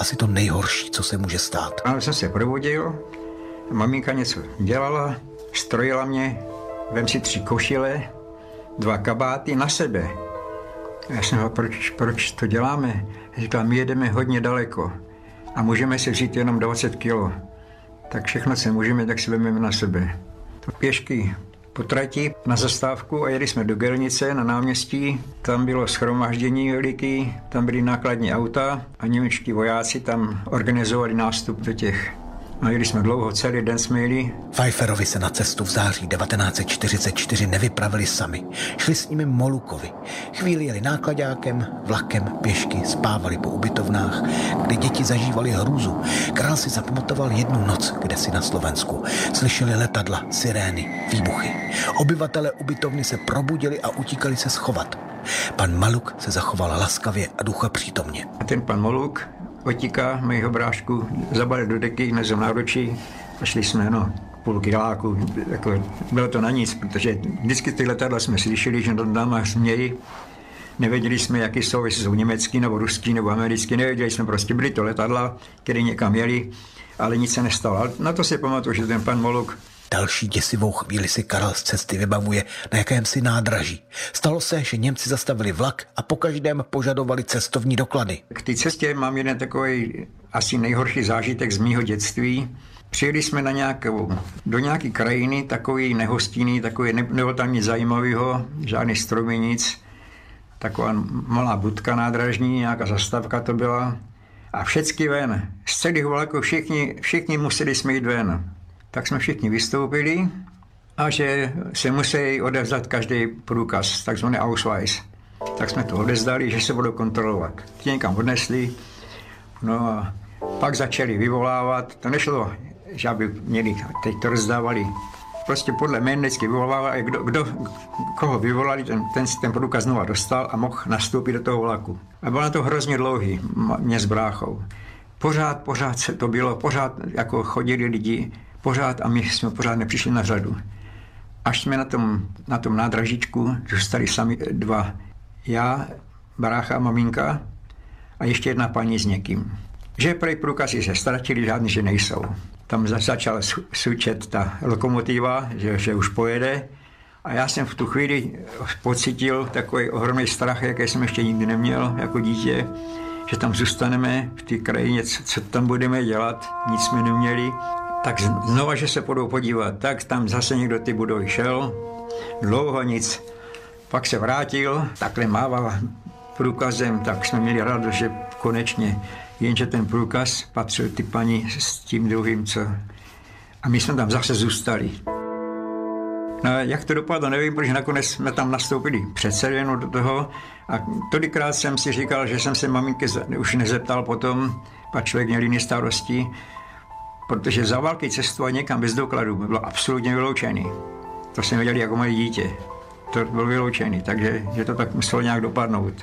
asi to nejhorší, co se může stát. Ráno jsem se probudil, maminka něco dělala, strojila mě, vem si 3 košile, 2 kabáty na sebe. Já jsem říkal, proč to děláme? Říkala, my jedeme hodně daleko a můžeme se vzít jenom 20 kilo. Tak všechno, co můžeme, tak si vezmeme na sebe. Pěšky po trati na zastávku a jeli jsme do Gelnice na náměstí. Tam bylo shromáždění veliký, tam byly nákladní auta a němečtí vojáci tam organizovali nástup do těch. A jeli jsme dlouho, celý den jsme jeli. Pfeifferovi se na cestu v září 1944 nevypravili sami. Šli s nimi Molukovi. Chvíli jeli nákladákem, vlakem, pěšky, spávali po ubytovnách, kde děti zažívali hrůzu. Král si zapamatoval jednu noc, kde si na Slovensku. Slyšeli letadla, sirény, výbuchy. Obyvatelé ubytovny se probudili a utíkali se schovat. Pan Maluk se zachoval laskavě a ducha přítomně. A ten pan Maluk otíká mého brášku, zabalil do deky, nezem náručí a šli jsme, půl kiláku. Jako, bylo to na nic, protože vždycky ty letadla jsme slyšeli, že nad náma smějí. Nevěděli jsme, jaký jsou, jestli jsou německý, nebo ruský, nebo americký. Nevěděli jsme, prostě byly to letadla, které někam jeli, ale nic se nestalo. Ale na to si pamatuju, že ten pan Moluk. Další děsivou chvíli si Karel z cesty vybavuje na jakémsi nádraží. Stalo se, že Němci zastavili vlak a po každém požadovali cestovní doklady. K té cestě mám jeden takový asi nejhorší zážitek z mýho dětství. Přijeli jsme do nějaké krajiny, takový nehostinný, takový, nebylo tam nic zajímavého, žádný stromy, nic. Taková malá budka nádražní, nějaká zastavka to byla. A všecky ven, z celých vlaků všichni museli jsme jít ven. Tak jsme všichni vystoupili a že se musí odevzdat každý průkaz, takzvaný Ausweis. Tak jsme to odevzdali, že se budou kontrolovat. Ti někam odnesli, a pak začali vyvolávat. To nešlo, že aby měli, teď to rozdávali. Prostě podle jménecky vyvolávali, koho vyvolali, ten průkaz znova dostal a mohl nastoupit do toho vlaku. A bylo to hrozně dlouhý, mě s bráchou. Pořád se to bylo, pořád jako chodili lidi, pořád a my jsme pořád nepřišli na řadu. Až jsme na tom nádražíčku zůstali sami 2. Já, brácha a maminka a ještě jedna paní s někým. Že prej průkazy se ztratili, žádný, že nejsou. Tam začala sučet ta lokomotiva, že už pojede a já jsem v tu chvíli pocítil takový ohromný strach, jaký jsem ještě nikdy neměl jako dítě, že tam zůstaneme v té krajině, co tam budeme dělat, nic jsme neměli. Tak znova, že se půjdou podívat, tak tam zase někdo ty budovy šel, dlouho nic. Pak se vrátil, takhle mával průkazem, tak jsme měli radost, že konečně, jenže ten průkaz patřil ty paní s tím druhým, co. A my jsme tam zase zůstali. No jak to dopadlo, nevím, protože nakonec jsme tam nastoupili přece jenom do toho a tolikrát jsem si říkal, že jsem se maminky už nezeptal potom, pak člověk měl jiné starosti, protože za války cestovat někam bez dokladů bylo absolutně vyloučený. To jsem věděl jako moje dítě. To bylo vyloučený, takže že to tak muselo nějak dopadnout.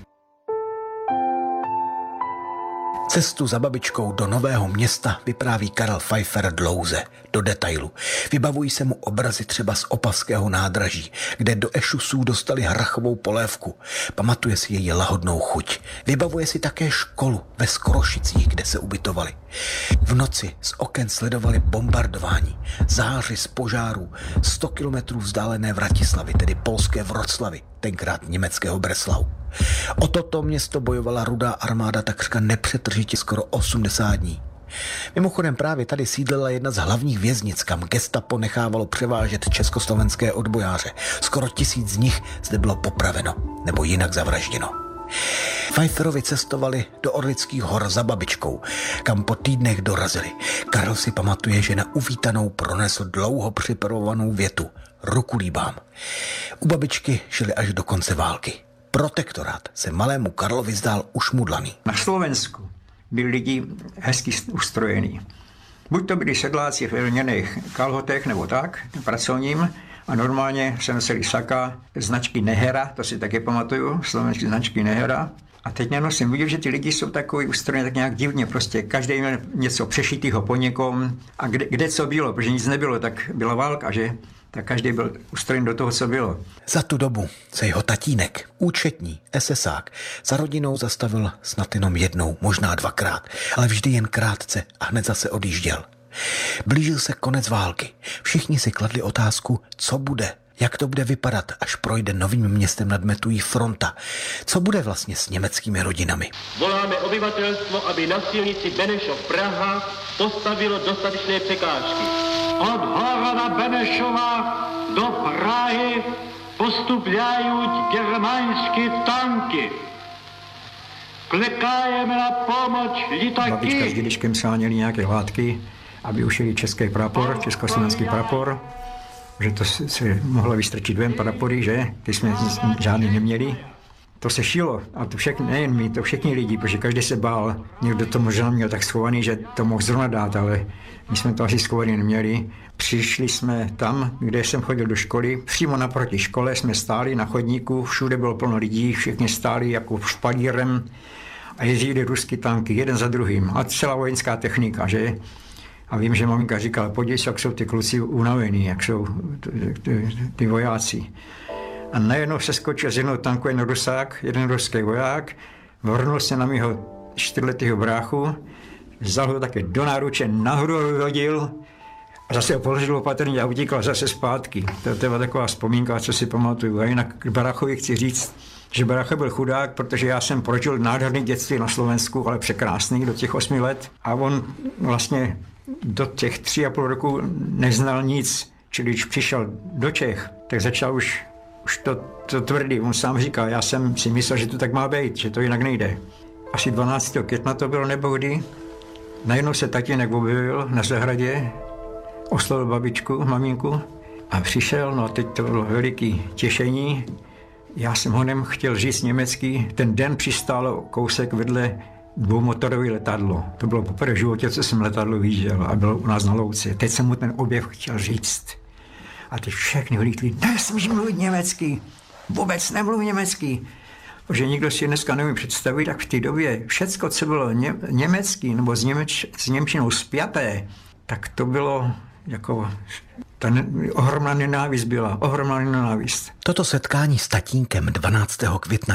Cestu za babičkou do Nového Města vypráví Karel Pfeiffer dlouze, do detailu. Vybavují se mu obrazy třeba z Opavského nádraží, kde do ešusů dostali hrachovou polévku. Pamatuje si její lahodnou chuť. Vybavuje si také školu ve Skorošicích, kde se ubytovali. V noci z oken sledovali bombardování, záři z požárů 100 kilometrů vzdálené Vratislavy, tedy polské Vroclavy, tenkrát německého Breslau. O toto město bojovala Rudá armáda takřka nepřetržitě skoro 80 dní. Mimochodem právě tady sídlila jedna z hlavních věznic, kam gestapo nechávalo převážet československé odbojáře. Skoro 1000 z nich zde bylo popraveno nebo jinak zavražděno. Pfeifferovi cestovali do Orlických hor za babičkou, kam po týdnech dorazili. Karel si pamatuje, že na uvítanou pronesl dlouho připravovanou větu: ruku líbám. U babičky žili až do konce války. Protektorát se malému Karlovi zdál ušmudlaný. Na Slovensku byli lidi hezky ustrojení. Buď to byli sedláci v lněných kalhotech nebo tak, pracovním, a normálně se nosili saka značky Nehera, to si také pamatuju, slovenské značky Nehera. A teď jsem viděl, že ty lidi jsou takový ustrojení tak nějak divně, prostě každý měl něco přešitýho po někom a kde co bylo, protože nic nebylo, tak byla válka, že? tak každý byl ustrojen do toho, co bylo. Za tu dobu se jeho tatínek, účetní, SSák, za rodinou zastavil snad jenom jednou, možná dvakrát, ale vždy jen krátce a hned zase odjížděl. Blížil se konec války. Všichni si kladli otázku, co bude, jak to bude vypadat, až projde Novým Městem nad Metují fronta. Co bude vlastně s německými rodinami? Voláme obyvatelstvo, aby na silnici Benešov-Praha postavilo dostatečné překážky. Od Horova Benešova do Prahy postupňají germánské tanky. Klekájeme na pomoc litaky. Babička s dědečkem sáněli nějaké látky, aby ušili český prapor, československý prapor, že to se mohlo vystrčit ven prapory, že? Ty jsme žádný neměli. To se šilo, a to nejen my, to všichni lidi, protože každý se bál. Někdo to možná měl tak schovaný, že to mohl zrovna dát, ale my jsme to asi schovaný neměli. Přišli jsme tam, kde jsem chodil do školy, přímo naproti škole jsme stáli na chodníku, všude bylo plno lidí, všichni stáli jako špalírem a jezdili ruský tanky, jeden za druhým. A celá vojenská technika, že? A vím, že maminka říkala, podívej se, jak jsou ty kluci unavení, jak jsou ty vojáci. A najednou se skočil z jednoho tanku jeden Rusák, jeden ruský voják, vrhnul se na mýho 4letého bráchu, vzal ho také do náruče, nahoru ho vyhodil a zase ho položil opatrně a utíkal zase zpátky. To je taková vzpomínka, co si pamatuju. A jinak k Barachovi chci říct, že Baracha byl chudák, protože já jsem prožil nádherný dětství na Slovensku, ale překrásný do těch 8 let. A on vlastně do těch 3,5 roku neznal nic. Čili když přišel do Čech, tak začal už to tvrdý. On sám říká, já jsem si myslel, že to tak má být, že to jinak nejde. Asi 12. května to bylo nebo kdy. Najednou se tatínek objevil na zahradě, oslovil babičku, maminku a přišel, no a teď to bylo veliký těšení. Já jsem honem chtěl říct německy, ten den přistálo kousek vedle dvoumotorové letadlo. To bylo poprvé v životě, co jsem letadlo viděl a bylo u nás na louce. Teď jsem mu ten objev chtěl říct. A teď všechny vlítli, nesmíš mluvit německy, vůbec nemluv německy. Protože nikdo si dneska neumí představit, tak v té době všecko, co bylo německý nebo s němčinou spjaté, tak to bylo jako ohromná nenávist byla, ohromná nenávist. Toto setkání s tatínkem 12. května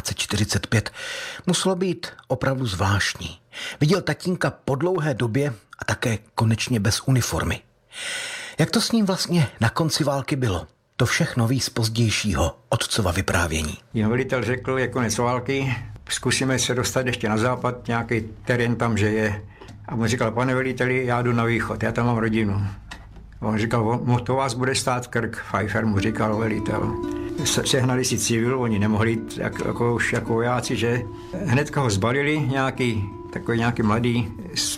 1945 muselo být opravdu zvláštní. Viděl tatínka po dlouhé době a také konečně bez uniformy. Jak to s ním vlastně na konci války bylo? To všechno ví z pozdějšího otcova vyprávění. Jen velitel řekl, je konec války, zkusíme se dostat ještě na západ, nějaký terén tam, že je. A on říkal, pane veliteli, já jdu na východ, já tam mám rodinu. A on říkal, to vás bude stát krk, Pfeiffer mu říkal velitel. Sehnali si civil, oni nemohli jít jako vojáci, že hnedka ho zbalili nějaký mladý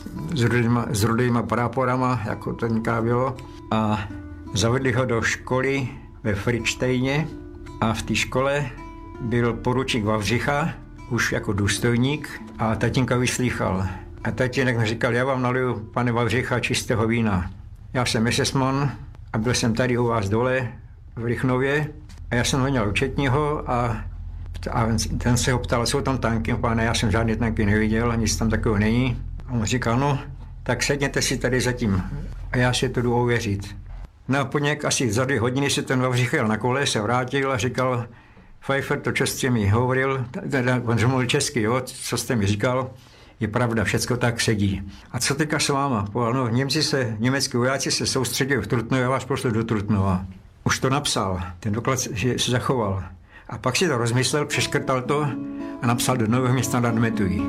s rudýma práporama, jako tenkrát bylo. A zavedli ho do školy ve Fričtejně a v té škole byl poručík Vavřicha, už jako důstojník a tatínka vyslýchal. A tatínek mi říkal, já vám naliju, pane Vavřicha, čistého vína. Já jsem esesman a byl jsem tady u vás dole v Rychnově a já jsem ho měl účetního a ten se ho ptal, jsou tam tanky, pane, já jsem žádné tanky neviděl, nic tam takového není. A on říkal, no, tak sedněte si tady zatím a já si to jdu ověřit. No a po asi za 2 hodiny se ten Vavřich jel na kole, se vrátil a říkal, Pfeiffer, to, co jste mi hovoril, on mluvil česky, jo, co jste mi říkal, je pravda, všecko tak sedí. A co teďka s váma? No, německý vojáci se soustředí v Trutnově, já vás pošlu do Trutnova. Už to napsal, ten doklad se zachoval. A pak si to rozmyslel, přeškrtal to a napsal do Nového Města nad Metují.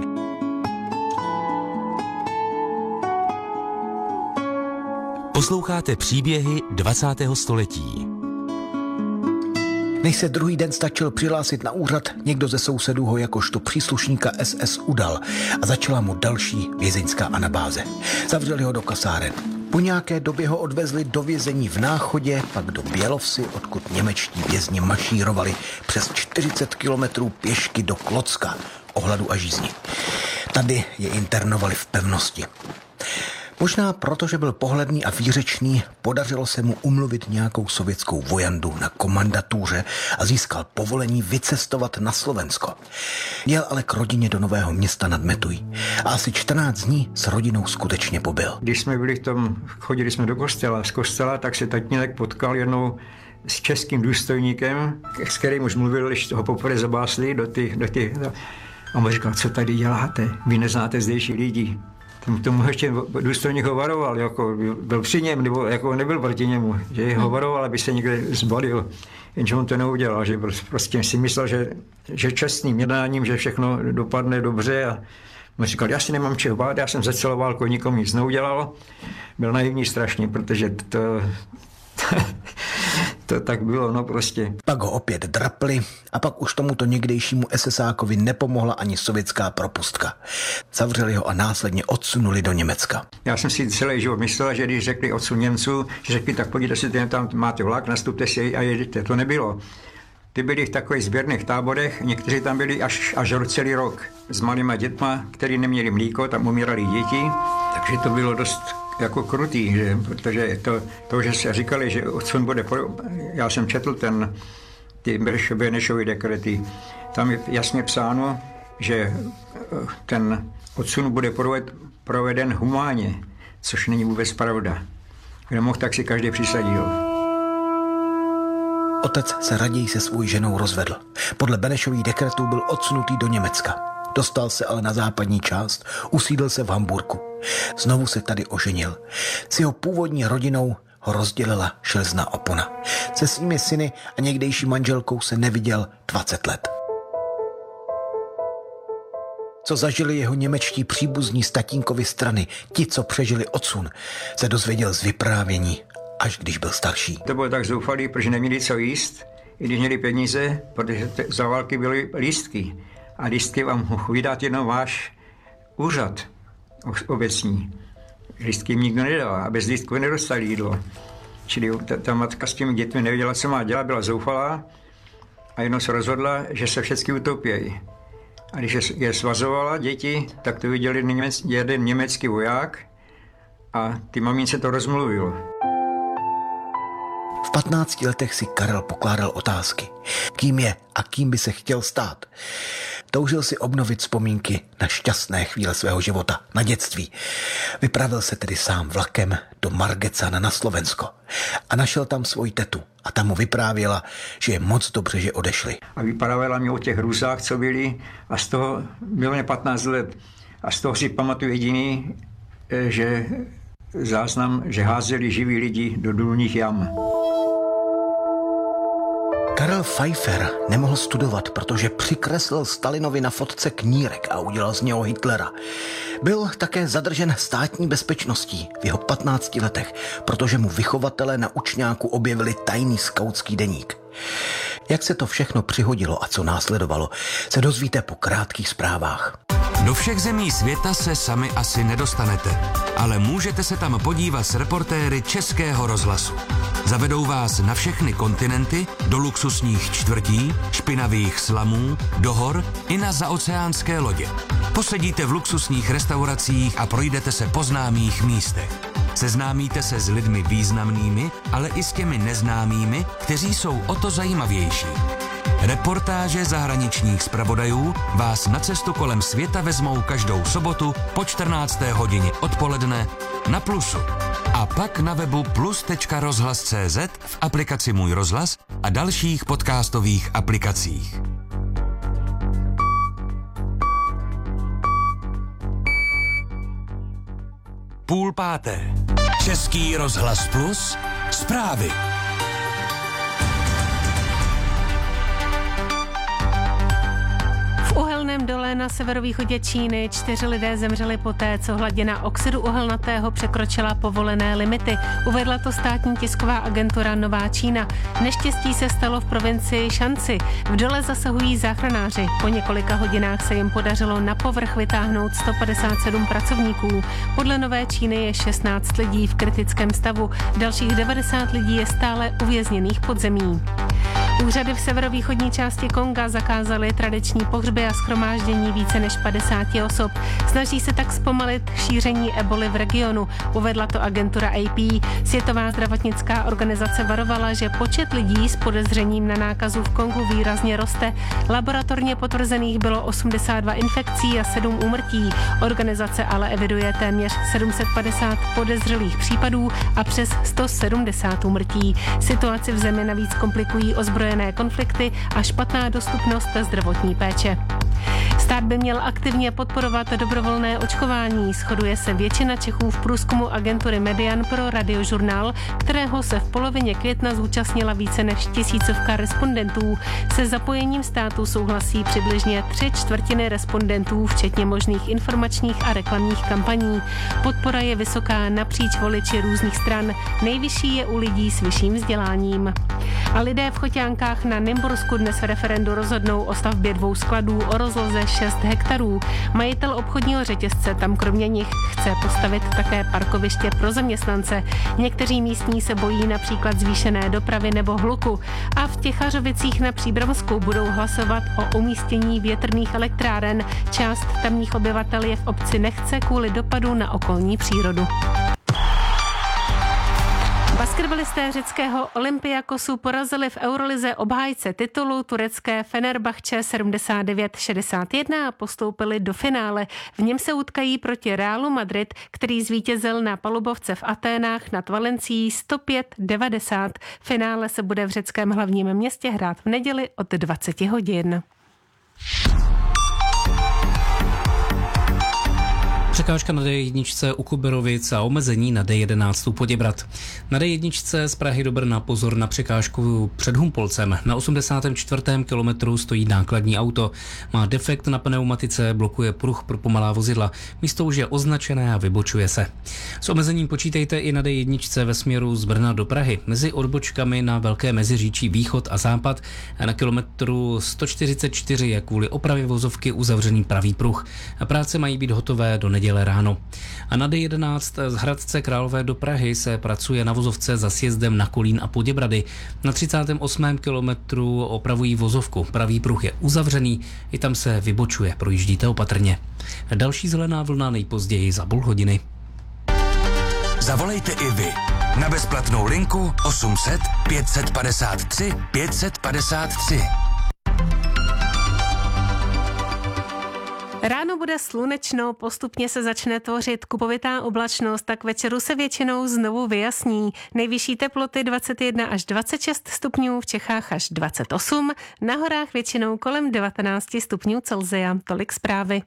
Posloucháte příběhy 20. století. Než se druhý den stačil přihlásit na úřad, někdo ze sousedů ho jakožto příslušníka SS udal a začala mu další vězeňská anabáze. Zavřeli ho do kasáren. Po nějaké době ho odvezli do vězení v Náchodě, pak do Bělovsy, odkud němečtí vězni mašírovali přes 40 kilometrů pěšky do Klocka, o hladu a žízni. Tady je internovali v pevnosti. Možná protože byl pohledný a výřečný, podařilo se mu umluvit nějakou sovětskou vojandu na komandatuře a získal povolení vycestovat na Slovensko. Jel ale k rodině do Nového Města nad Metují a asi 14 dní s rodinou skutečně pobyl. Když jsme byli chodili jsme do kostela, z kostela, tak se tatínek potkal jednou s českým důstojníkem, s kterým už mluvil, když ho poprvé zabásli do těch. A on říkal, co tady děláte? Vy neznáte zdejší lidi. Tomu ještě důstojník ho varoval, jako byl při něm, nebo jako nebyl proti němu, že ho varoval, aby se někde zbalil. Jenže on to neudělal, že prostě si myslel, že čestným jednáním, že všechno dopadne dobře a on říkal, já si nemám čeho bát, já jsem za celou válku nikomu nic neudělal. Byl naivní strašně, protože to tak bylo, no prostě. Pak ho opět drapli a pak už tomuto někdejšímu SSákovi nepomohla ani sovětská propustka. Zavřeli ho a následně odsunuli do Německa. Já jsem si celý život myslel, že když řekli odsun Němců, že řekli, tak podívejte si, tam máte vlak, nastupte si a jedete. To nebylo. Ty byli v takových sběrných táborech, někteří tam byli až celý rok s malýma dětma, kteří neměli mlíko, tam umírali děti, takže to bylo dost jako krutý, že, protože to, že se říkali, že odsun bude, já jsem četl ty Benešovy dekrety, tam je jasně psáno, že ten odsun bude proveden humánně, což není vůbec pravda. Kdo mohl, tak si každý přisadil. Otec se raději se svou ženou rozvedl. Podle Benešových dekretů byl odsunutý do Německa. Dostal se ale na západní část, usídl se v Hamburku. Znovu se tady oženil. S jeho původní rodinou ho rozdělila železná opona. Se svými syny a někdejší manželkou se neviděl 20 let. Co zažili jeho němečtí příbuzní z tatínkovy strany, ti, co přežili odsun, se dozvěděl z vyprávění, až když byl starší. To bylo tak zoufalý, protože neměli co jíst, i když měli peníze, protože za války byly lístky. A lístky vám mohl vydat jenom váš úřad obecní. Lístky jim nikdo nedal a bez lístku nedostali jídlo. Čili ta matka s těmi dětmi nevěděla, co má dělat, byla zoufalá a jednou se rozhodla, že se všechny utopějí. A když je svazovala děti, tak to viděl jeden německý voják a ty mamince to rozmluvil. V 15 letech si Karel pokládal otázky. Kým je a kým by se chtěl stát? Toužil si obnovit vzpomínky na šťastné chvíle svého života, na dětství. Vypravil se tedy sám vlakem do Margecana na Slovensko a našel tam svoji tetu. A ta mu vyprávěla, že je moc dobře, že odešli. A vyprávěla mi o těch hrůzách, co byli, a z toho bylo mě 15 let. A z toho si pamatuju jediný, že záznam, že házeli živí lidi do důlních jam. Karel Pfeiffer nemohl studovat, protože přikreslil Stalinovi na fotce knírek a udělal z něho Hitlera. Byl také zadržen státní bezpečností v jeho 15 letech, protože mu vychovatelé na učňáku objevili tajný skautský deník. Jak se to všechno přihodilo a co následovalo, se dozvíte po krátkých zprávách. Do všech zemí světa se sami asi nedostanete, ale můžete se tam podívat s reportéry Českého rozhlasu. Zavedou vás na všechny kontinenty, do luxusních čtvrtí, špinavých slamů, do hor i na zaoceánské lodě. Posedíte v luxusních restauracích a projdete se po známých místech. Seznámíte se s lidmi významnými, ale i s těmi neznámými, kteří jsou o to zajímavější. Reportáže zahraničních zpravodajů vás na cestu kolem světa vezmou každou sobotu po 14. hodině odpoledne na Plusu. A pak na webu plus.rozhlas.cz, v aplikaci Můj rozhlas a dalších podcastových aplikacích. Půl páté. Český rozhlas Plus. Zprávy. V uhelném dole na severovýchodě Číny 4 lidé zemřeli poté, co hladina oxidu uhelnatého překročila povolené limity. Uvedla to státní tisková agentura Nová Čína. Neštěstí se stalo v provincii Šanci. V dole zasahují záchranáři. Po několika hodinách se jim podařilo na povrch vytáhnout 157 pracovníků. Podle Nové Číny je 16 lidí v kritickém stavu. Dalších 90 lidí je stále uvězněných pod zemí. Úřady v severovýchodní části Konga zakázaly tradiční pohřby a shromáždění více než 50 osob. Snaží se tak zpomalit šíření eboly v regionu, uvedla to agentura AP. Světová zdravotnická organizace varovala, že počet lidí s podezřením na nákazu v Kongu výrazně roste. Laboratorně potvrzených bylo 82 infekcí a 7 úmrtí. Organizace ale eviduje téměř 750 podezřelých případů a přes 170 úmrtí. Situaci v zemi navíc komplikují ozbrojené konflikty a špatná dostupnost zdravotní péče. Stát by měl aktivně podporovat dobrovolné očkování, shoduje se většina Čechů v průzkumu agentury Median pro Radiožurnál, kterého se v polovině května zúčastnila více než 1000 respondentů. Se zapojením státu souhlasí přibližně 3/4 respondentů, včetně možných informačních a reklamních kampaní. Podpora je vysoká napříč voliči různých stran. Nejvyšší je u lidí s vyšším vzděláním. A lidé v Choťánkách na Nymbursku dnes v referendu rozhodnou o stavbě 2 skladů o rozloze 6 hektarů. Majitel obchodního řetězce tam kromě nich chce postavit také parkoviště pro zaměstnance. Někteří místní se bojí například zvýšené dopravy nebo hluku. A v Těchařovicích na Příbramsku budou hlasovat o umístění větrných elektráren. Část tamních obyvatel je v obci nechce kvůli dopadu na okolní přírodu. Basketbalisté řeckého Olympiakosu porazili v Eurolize obhájce titulu turecké Fenerbahče 79-61 a postoupili do finále. V něm se utkají proti Realu Madrid, který zvítězil na palubovce v Aténách nad Valencií 105-90. Finále se bude v řeckém hlavním městě hrát v neděli od 20 hodin. Překážka na D1 u Kuberovic a omezení na D11 u Poděbrad. Na D1 z Prahy do Brna pozor na překážku před Humpolcem. Na 84. kilometru stojí nákladní auto. Má defekt na pneumatice, blokuje pruh pro pomalá vozidla. Místo už je označené a vybočuje se. S omezením počítejte i na D1 ve směru z Brna do Prahy. Mezi odbočkami na Velké Meziříčí východ a západ a na kilometru 144 je kvůli opravě vozovky uzavřený pravý pruh. A práce mají být hotové do neděle ráno. A na D11 z Hradce Králové do Prahy se pracuje na vozovce za sjezdem na Kolín a Poděbrady. Na 38. kilometru opravují vozovku. Pravý pruh je uzavřený, i tam se vybočuje, projíždíte opatrně. Další zelená vlna nejpozději za půl hodiny. Zavolejte i vy na bezplatnou linku 800 553 553. Ráno bude slunečno, postupně se začne tvořit kupovitá oblačnost, tak večeru se většinou znovu vyjasní. Nejvyšší teploty 21 až 26 stupňů, v Čechách až 28, na horách většinou kolem 19 stupňů Celsia. Tolik zprávy.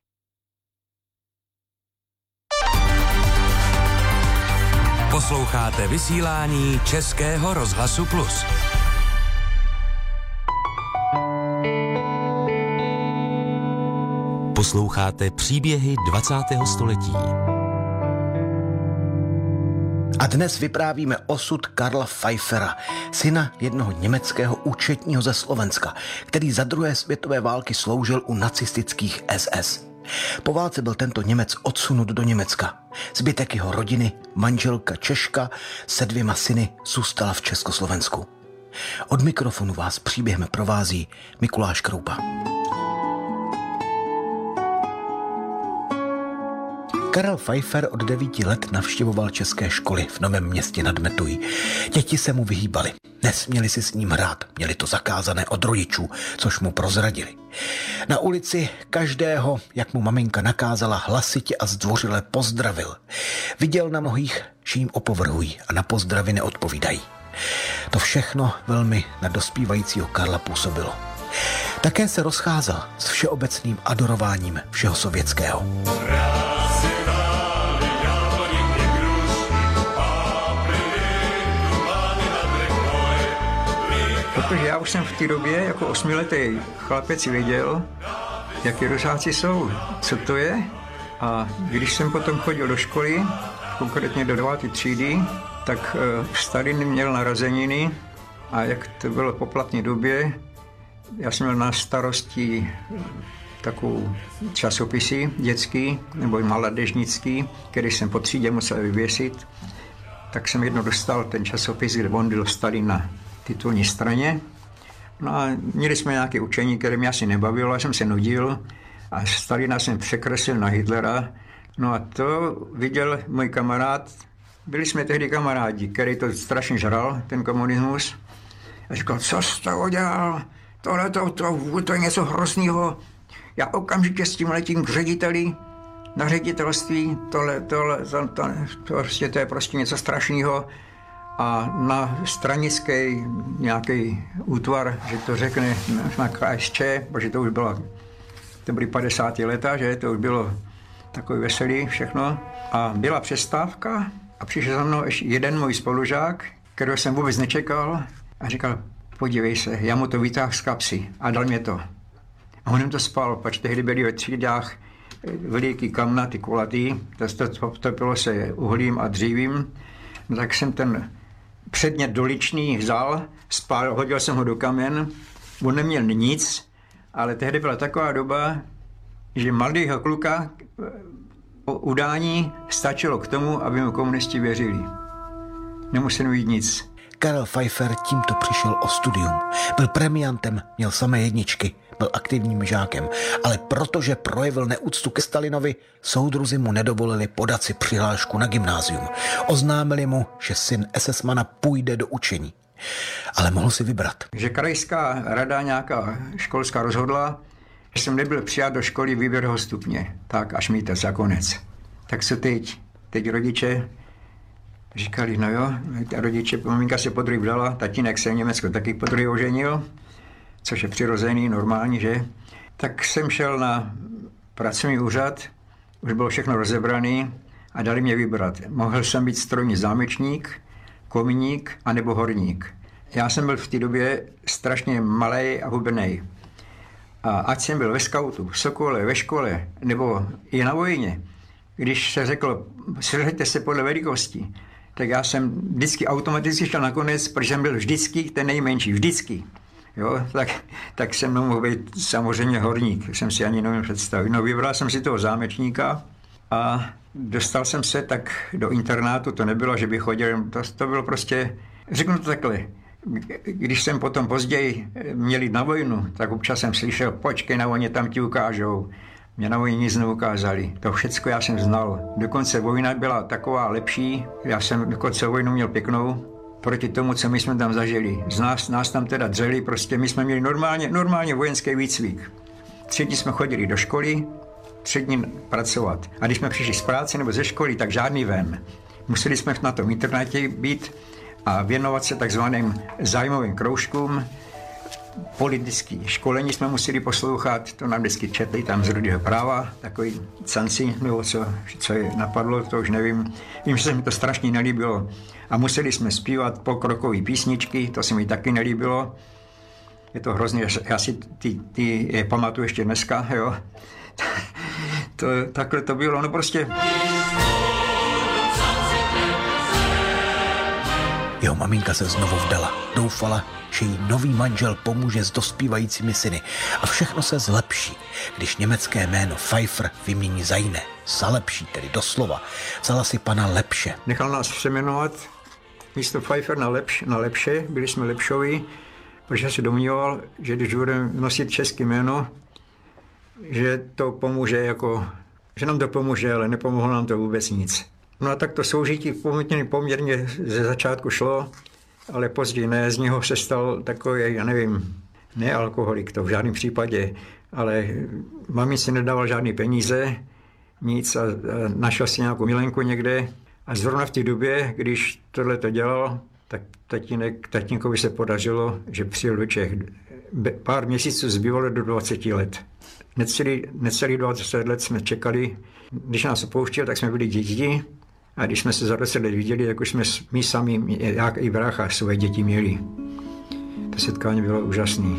Posloucháte vysílání Českého rozhlasu Plus. Posloucháte příběhy 20. století. A dnes vyprávíme osud Karla Pfeiffera, syna jednoho německého účetního ze Slovenska, který za druhé světové války sloužil u nacistických SS. Po válce byl tento Němec odsunut do Německa. Zbytek jeho rodiny, manželka Češka se 2 syny, zůstala v Československu. Od mikrofonu vás příběhem provází Mikuláš Kroupa. Karel Pfeiffer od 9 let navštěvoval české školy v Novém Městě nad Metují. Děti se mu vyhýbaly. Nesměli si s ním hrát, měli to zakázané od rodičů, což mu prozradili. Na ulici každého, jak mu maminka nakázala, hlasitě a zdvořile pozdravil. Viděl na mnohých, že jim opovrhují a na pozdravy neodpovídají. To všechno velmi na dospívajícího Karla působilo. Také se rozcházel s všeobecným adorováním všeho sovětského. Protože já už jsem v té době jako 8letý chlapec věděl, jaké rožáci jsou, co to je. A když jsem potom chodil do školy, konkrétně do 9. třídy, tak Stalin měl narozeniny a jak to bylo po platné době, já jsem měl na starosti takovou časopisy dětský nebo mládežnický, který jsem po třídě musel vyvěsit. Tak jsem jednou dostal ten časopis, kde on byl Stalin na titulní straně No a měli jsme nějaké učení, které mě asi nebavilo, já jsem se nudil a Stalina jsem překreslil na Hitlera. No a to viděl můj kamarád, byli jsme tehdy kamarádi, který to strašně žral, ten komunismus. A říkal, co jsi to udělal? To je něco hroznýho. Já okamžitě s tím letím k řediteli, na ředitelství, to je prostě něco strašného. A na stranický nějaký útvar, že to řekne na KSČ, protože to byly 50. leta, že to už bylo takový veselý všechno. A byla přestávka a přišel za mnou ještě jeden můj spolužák, kterého jsem vůbec nečekal a říkal, podívej se, já mu to vytáhl z kapsy a dal mě to. A on jim to spal, protože tehdy byli ve třídách veliký kamna, ty kulatý, to topilo se uhlím a dřívím. No, tak jsem ten předmět doličný vzal, spál, hodil jsem ho do kamen, on neměl nic, ale tehdy byla taková doba, že mladého kluka po udání stačilo k tomu, aby mu komunisti věřili. Nemusel mít nic. Karel Pfeiffer tímto přišel o studium. Byl premiantem, měl samé jedničky, byl aktivním žákem, ale protože projevil neúctu ke Stalinovi, soudruzi mu nedovolili podat si přihlášku na gymnázium. Oznámili mu, že syn SS-mana půjde do učení. Ale mohl si vybrat. Že krajská rada nějaká školská rozhodla, že jsem nebyl přijat do školy výběrového stupně. Tak až mítec a konec. Tak co teď? Teď rodiče říkali, no jo, rodiče, maminka se podruhé vdala, tatínek se v Německu taky podruhé oženil, což je přirozený, normální, že? Tak jsem šel na pracovní úřad, už bylo všechno rozebraný a dali mě vybrat. Mohl jsem být strojní zámečník, komíník anebo horník. Já jsem byl v té době strašně malej a hubenej. A ať jsem byl ve skautu, v Sokole, ve škole nebo i na vojně, když se řeklo, seřaďte se podle velikosti, tak já jsem vždycky automaticky šel nakonec, protože jsem byl vždycky ten nejmenší, vždycky. Jo, tak jsem nemohl být samozřejmě horník, jsem si ani nemohl představit. No, vybral jsem si toho zámečníka a dostal jsem se tak do internátu, to nebylo, že bych chodil, to bylo prostě, řeknu to takhle, když jsem potom později měl jít na vojnu, tak občas jsem slyšel, počkej, na vojně tam ti ukážou. Mě na vojně nic neukázali. To všecko já jsem znal. Dokonce vojna byla taková lepší, já jsem dokonce vojnu měl pěknou, proti tomu, co my jsme tam zažili. Nás tam teda dřeli, prostě my jsme měli normálně vojenský výcvik. 3 dny jsme chodili do školy, 3 dny pracovat. A když jsme přišli z práce nebo ze školy, tak žádný ven. Museli jsme na tom internátě být a věnovat se takzvaným zájmovým kroužkům. Politické školení jsme museli poslouchat, to nám vždycky četli tam z Rudého práva, takový canci, nebo co je napadlo, to už nevím. Vím, že se mi to strašně nelíbilo. A museli jsme zpívat pokrokové písničky, to se mi taky nelíbilo. Je to hrozně, já si ty je pamatuju ještě dneska, jo. Takhle to bylo, no prostě. Jeho maminka se znovu vdala. Doufala, že jí nový manžel pomůže s dospívajícími syny a všechno se zlepší, když německé jméno Pfeiffer vymění za jiné. Za lepší, tedy doslova. Vzala si pana Lepše. Nechal nás přeměnovat místo Pfeiffer na Lepše, byli jsme Lepšovi, protože se domníval, že když budeme nosit české jméno, že to pomůže že nám to pomůže, ale nepomohlo nám to vůbec nic. No a tak to soužití poměrně ze začátku šlo, ale později ne, z něho se stal takový, já nevím, ne alkoholik, to v žádném případě, ale mami si nedával žádný peníze, nic a našel si nějakou milenku někde a zrovna v té době, když tohle to dělal, tak tatínkovi se podařilo, že přijel do Čech. Pár měsíců zbývalo do 20 let. Necelých 20 let jsme čekali, když nás opouštěl, tak jsme byli děti a když jsme se za 20 let viděli, tak už jsme my sami, jak i brácha, své děti měli. To setkání bylo úžasné.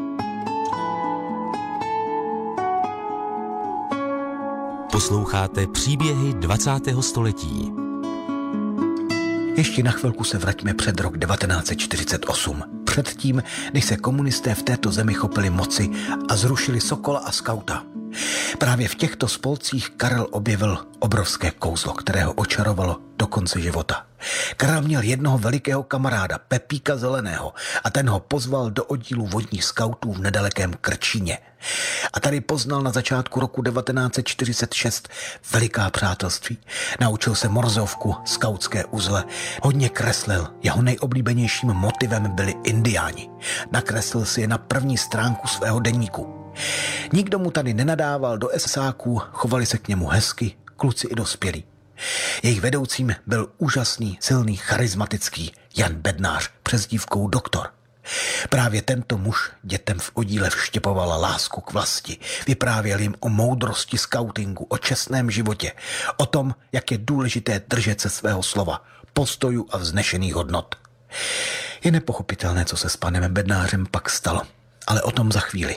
Posloucháte příběhy 20. století. Ještě na chvilku se vraťme před rok 1948. Předtím, než se komunisté v této zemi chopili moci a zrušili Sokola a Skauta. Právě v těchto spolcích Karel objevil obrovské kouzlo, které ho očarovalo do konce života. Karel měl jednoho velikého kamaráda, Pepíka Zeleného, a ten ho pozval do oddílu vodních skautů v nedalekém Krčíně. A tady poznal na začátku roku 1946 veliká přátelství. Naučil se morzovku, skautské uzle, hodně kreslil. Jeho nejoblíbenějším motivem byli indiáni. Nakreslil si je na první stránku svého deníku. Nikdo mu tady nenadával do esáků, chovali se k němu hezky, kluci i dospělí. Jejich vedoucím byl úžasný, silný, charismatický Jan Bednář, přezdívkou Doktor. Právě tento muž dětem v oddíle vštěpoval lásku k vlasti, vyprávěl jim o moudrosti skautingu, o čestném životě, o tom, jak je důležité držet se svého slova, postojů a vznešených hodnot. Je nepochopitelné, co se s panem Bednářem pak stalo, ale o tom za chvíli.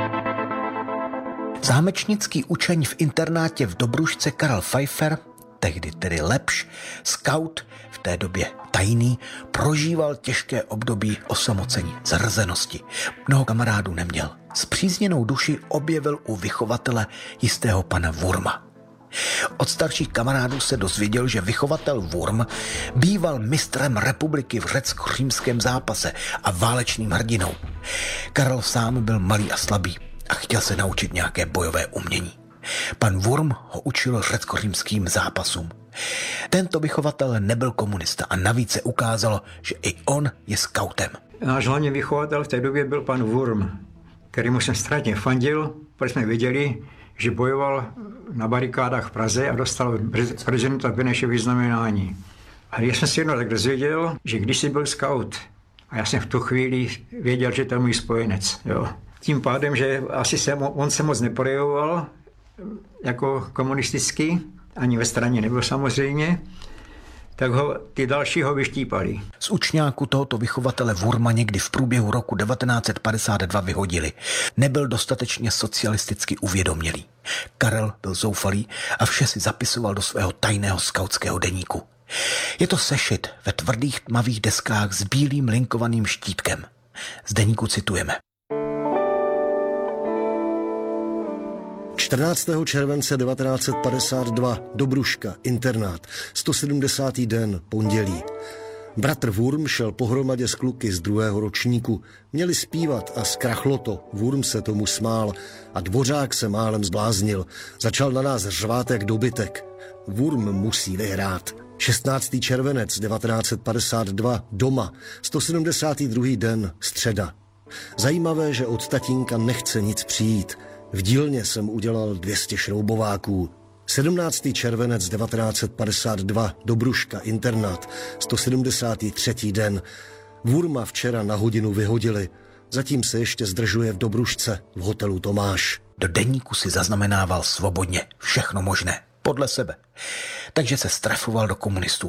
Zámečnický učeň v internátě v Dobrušce Karel Pfeiffer, tehdy tedy lepš, skaut, v té době tajný, prožíval těžké období osamocení, zrzenosti. Mnoho kamarádů neměl. Spřízněnou duši objevil u vychovatele jistého pana Wurma. Od starších kamarádů se dozvěděl, že vychovatel Wurm býval mistrem republiky v řecko-římském zápase a válečným hrdinou. Karel sám byl malý a slabý a chtěl se naučit nějaké bojové umění. Pan Wurm ho učil řecko-římským zápasům. Tento vychovatel nebyl komunista a navíc se ukázalo, že i on je skautem. Náš hlavní vychovatel v té době byl pan Wurm, kterému jsem strašně fandil, protože jsme věděli, že bojoval na barikádách v Praze a dostal prezidenta Beneše vyznamenání. A já jsem si jednou tak dozvěděl, že když jsi byl skaut, a já jsem v tu chvíli věděl, že to je můj spojenec. Jo. Tím pádem, že asi on se moc neprojevoval jako komunistický, ani ve straně nebyl samozřejmě, tak ty další ho vyštípali. Z učňáku tohoto vychovatele Wurma někdy v průběhu roku 1952 vyhodili. Nebyl dostatečně socialisticky uvědomělý. Karel byl zoufalý a vše si zapisoval do svého tajného skautského deníku. Je to sešit ve tvrdých tmavých deskách s bílým linkovaným štítkem. Z deníku citujeme. 14. července 1952, Dobruška, internát, 170. den, pondělí. Bratr Wurm šel pohromadě s kluky z 2. ročníku. Měli zpívat a zkrachlo to. Wurm se tomu smál a Dvořák se málem zbláznil. Začal na nás řvát jak dobytek. Wurm musí vyhrát. 16. červenec 1952, doma, 172. den, středa. Zajímavé, že od tatínka nechce nic přijít. V dílně jsem udělal 200 šroubováků. 17. červenec 1952, Dobruška, internát, 173. den. Wurma včera na hodinu vyhodili. Zatím se ještě zdržuje v Dobrušce, v hotelu Tomáš. Do deníku si zaznamenával svobodně všechno možné, podle sebe. Takže se strefoval do komunistů.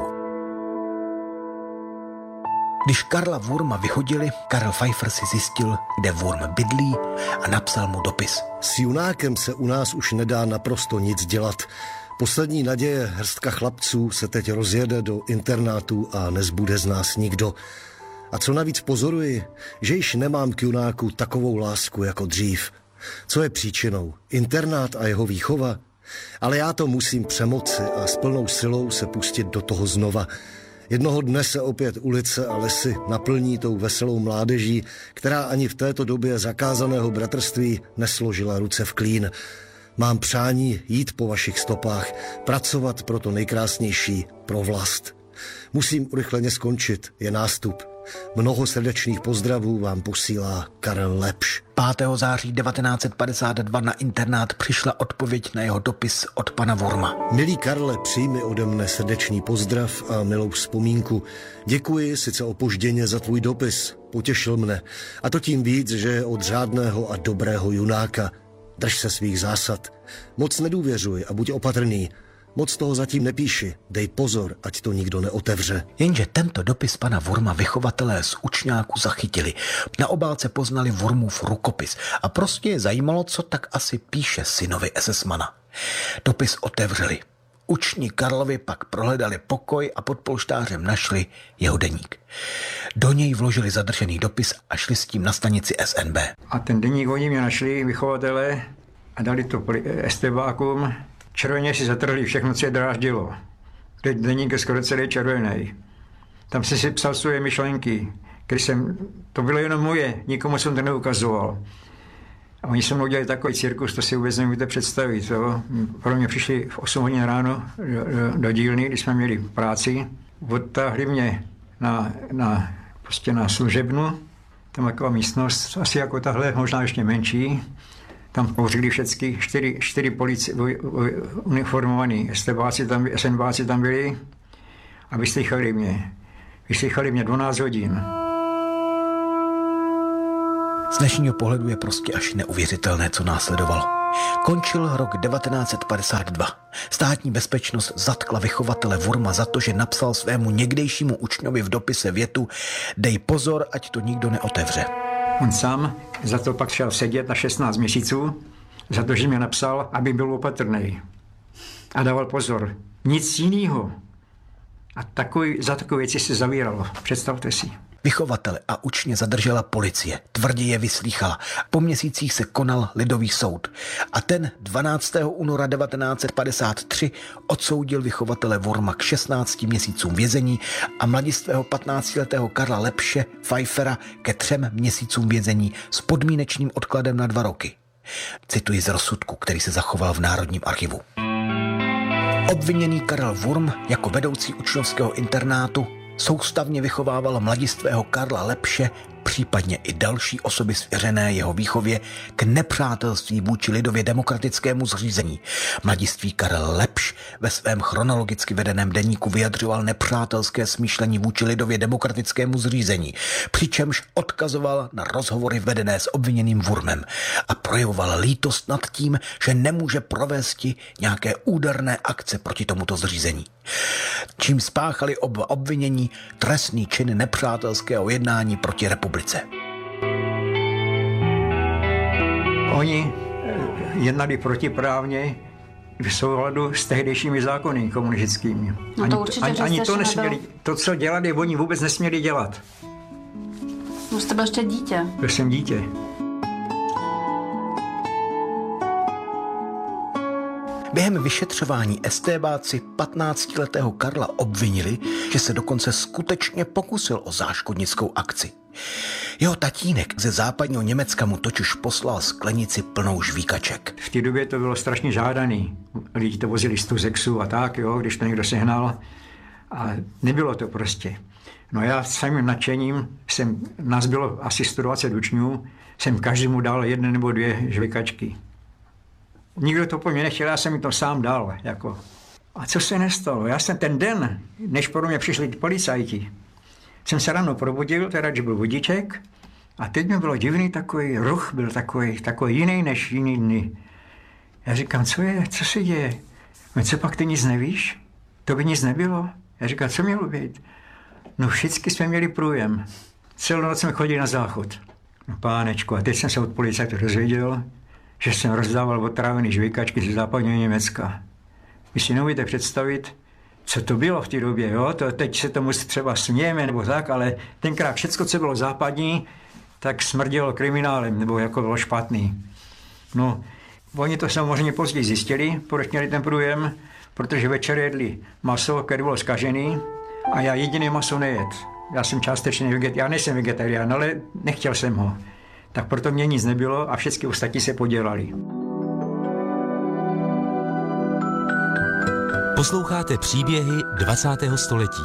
Když Karla Wurma vyhodili, Karel Pfeiffer si zjistil, kde Wurm bydlí a napsal mu dopis. S junákem se u nás už nedá naprosto nic dělat. Poslední naděje hrstka chlapců se teď rozjede do internátu a nezbude z nás nikdo. A co navíc pozoruji, že již nemám k junáku takovou lásku jako dřív. Co je příčinou? Internát a jeho výchova? Ale já to musím přemoci a s plnou silou se pustit do toho znova. Jednoho dne se opět ulice a lesy naplní tou veselou mládeží, která ani v této době zakázaného bratrství nesložila ruce v klín. Mám přání jít po vašich stopách, pracovat pro to nejkrásnější, pro vlast. Musím urychleně skončit, je nástup. Mnoho srdečných pozdravů vám posílá Karel Lepš. 5. září 1952 na internát přišla odpověď na jeho dopis od pana Wurma. Milý Karle, přijmi ode mne srdečný pozdrav a milou vzpomínku. Děkuji sice opožděně za tvůj dopis, potěšil mne. A to tím víc, že je od řádného a dobrého junáka. Drž se svých zásad. Moc nedůvěřuj a buď opatrný. Moc toho zatím nepíši, dej pozor, ať to nikdo neotevře. Jenže tento dopis pana Wurma vychovatelé z učňáku zachytili. Na obálce poznali Wurmův rukopis a prostě je zajímalo, co tak asi píše synovi SS-mana. Dopis otevřeli. Učni Karlovi pak prohledali pokoj a pod polštářem našli jeho deník. Do něj vložili zadržený dopis a šli s tím na stanici SNB. A ten deník oni mě našli, vychovatelé, a dali to estébákům. Červeně si zatrhli všechno, co je dráždilo. Teď deník je skoro celý červený. Tam jsem si psal svoje myšlenky, to bylo jenom moje, nikomu jsem to neukazoval. A oni se mnou dělali takový cirkus, to si vůbec nemůžete představit. Jo. Pro mě přišli v 8 hodin ráno do dílny, když jsme měli práci. Odtáhli mě na služebnu, tam taková místnost, asi jako tahle, možná ještě menší. Tam pohřili všechny 4 uniformovaní SNBáci tam byli a vyslýchali mě. Vyslýchali mě 12 hodin. Z dnešního pohledu je prostě až neuvěřitelné, co následovalo. Končil rok 1952. Státní bezpečnost zatkla vychovatele Wurma za to, že napsal svému někdejšímu učňovi v dopise větu: dej pozor, ať to nikdo neotevře. On sám za to pak šel sedět na 16 měsíců, za to, že mě napsal, aby byl opatrný. A dával pozor. Nic jiného. A za takové věci se zavíralo. Představte si. Vychovatele a učně zadržela policie, tvrdě je vyslýchala. Po měsících se konal lidový soud. A ten 12. února 1953 odsoudil vychovatele Wurma k 16 měsícům vězení a mladistvého 15letého Karla Lepše Pfeiffera ke 3 měsícům vězení s podmínečným odkladem na 2 roky. Cituji z rozsudku, který se zachoval v Národním archivu. Obviněný Karel Wurm jako vedoucí učňovského internátu soustavně vychovával mladistvého Karla Lepše, případně i další osoby svěřené jeho výchově, k nepřátelství vůči lidově demokratickému zřízení. Mladiství Karel Lepš ve svém chronologicky vedeném deníku vyjadřoval nepřátelské smýšlení vůči lidově demokratickému zřízení, přičemž odkazoval na rozhovory vedené s obviněným Wurmem a projevoval lítost nad tím, že nemůže provést nějaké úderné akce proti tomuto zřízení. Čím spáchali oba obvinění trestný čin nepřátelského jednání proti republice. Oni jednali protiprávně v souladu s tehdejšími zákony komunistickými. No to určitě, ani to nesměli, to, co dělali, oni vůbec nesměli dělat. Už jste byl ještě dítě. Byl jsem dítě. Během vyšetřování estébáci 15letého Karla obvinili, že se dokonce skutečně pokusil o záškodnickou akci. Jeho tatínek ze západního Německa mu totiž poslal sklenici plnou žvíkaček. V té době to bylo strašně žádaný. Lidi to vozili z Tuzexu a tak, jo, když to někdo sehnal. A nebylo to prostě. No já s samým nadšením nás bylo asi 120 učňů, jsem každému dal 1 nebo 2 žvíkačky. Nikdo to po mně nechtěl, já jsem mi to sám dal. Jako. A co se nestalo? Já jsem ten den, než po mě přišli policajti, jsem se ráno probudil, teda, že byl vodíček, a teď mi bylo divný takový ruch, byl takový jiný než jiný dny. Já říkám, co se děje? No, co pak ty nic nevíš? To by nic nebylo. Já říkám, co mělo být? No všichni jsme měli průjem. Celou noc jsme chodili na záchod. No pánečku, a teď jsem se od policajtu dozvěděl, že jsem rozdával otrávený žvíkačky ze západního Německa. Vy si nemůžete představit, co to bylo v té době, jo? Teď se tomu třeba smějeme nebo tak, ale tenkrát všecko, co bylo západní, tak smrdělo kriminálem, nebo jako bylo špatný. No, oni to samozřejmě později zjistili, proč měli ten průjem, protože večer jedli maso, které bylo zkažený, a já jediné maso nejet. Já jsem částečně vegetarián, já nejsem vegetarián, ale nechtěl jsem ho. Tak proto mě nic nebylo a všechny ostatní se podělali. Posloucháte příběhy 20. století.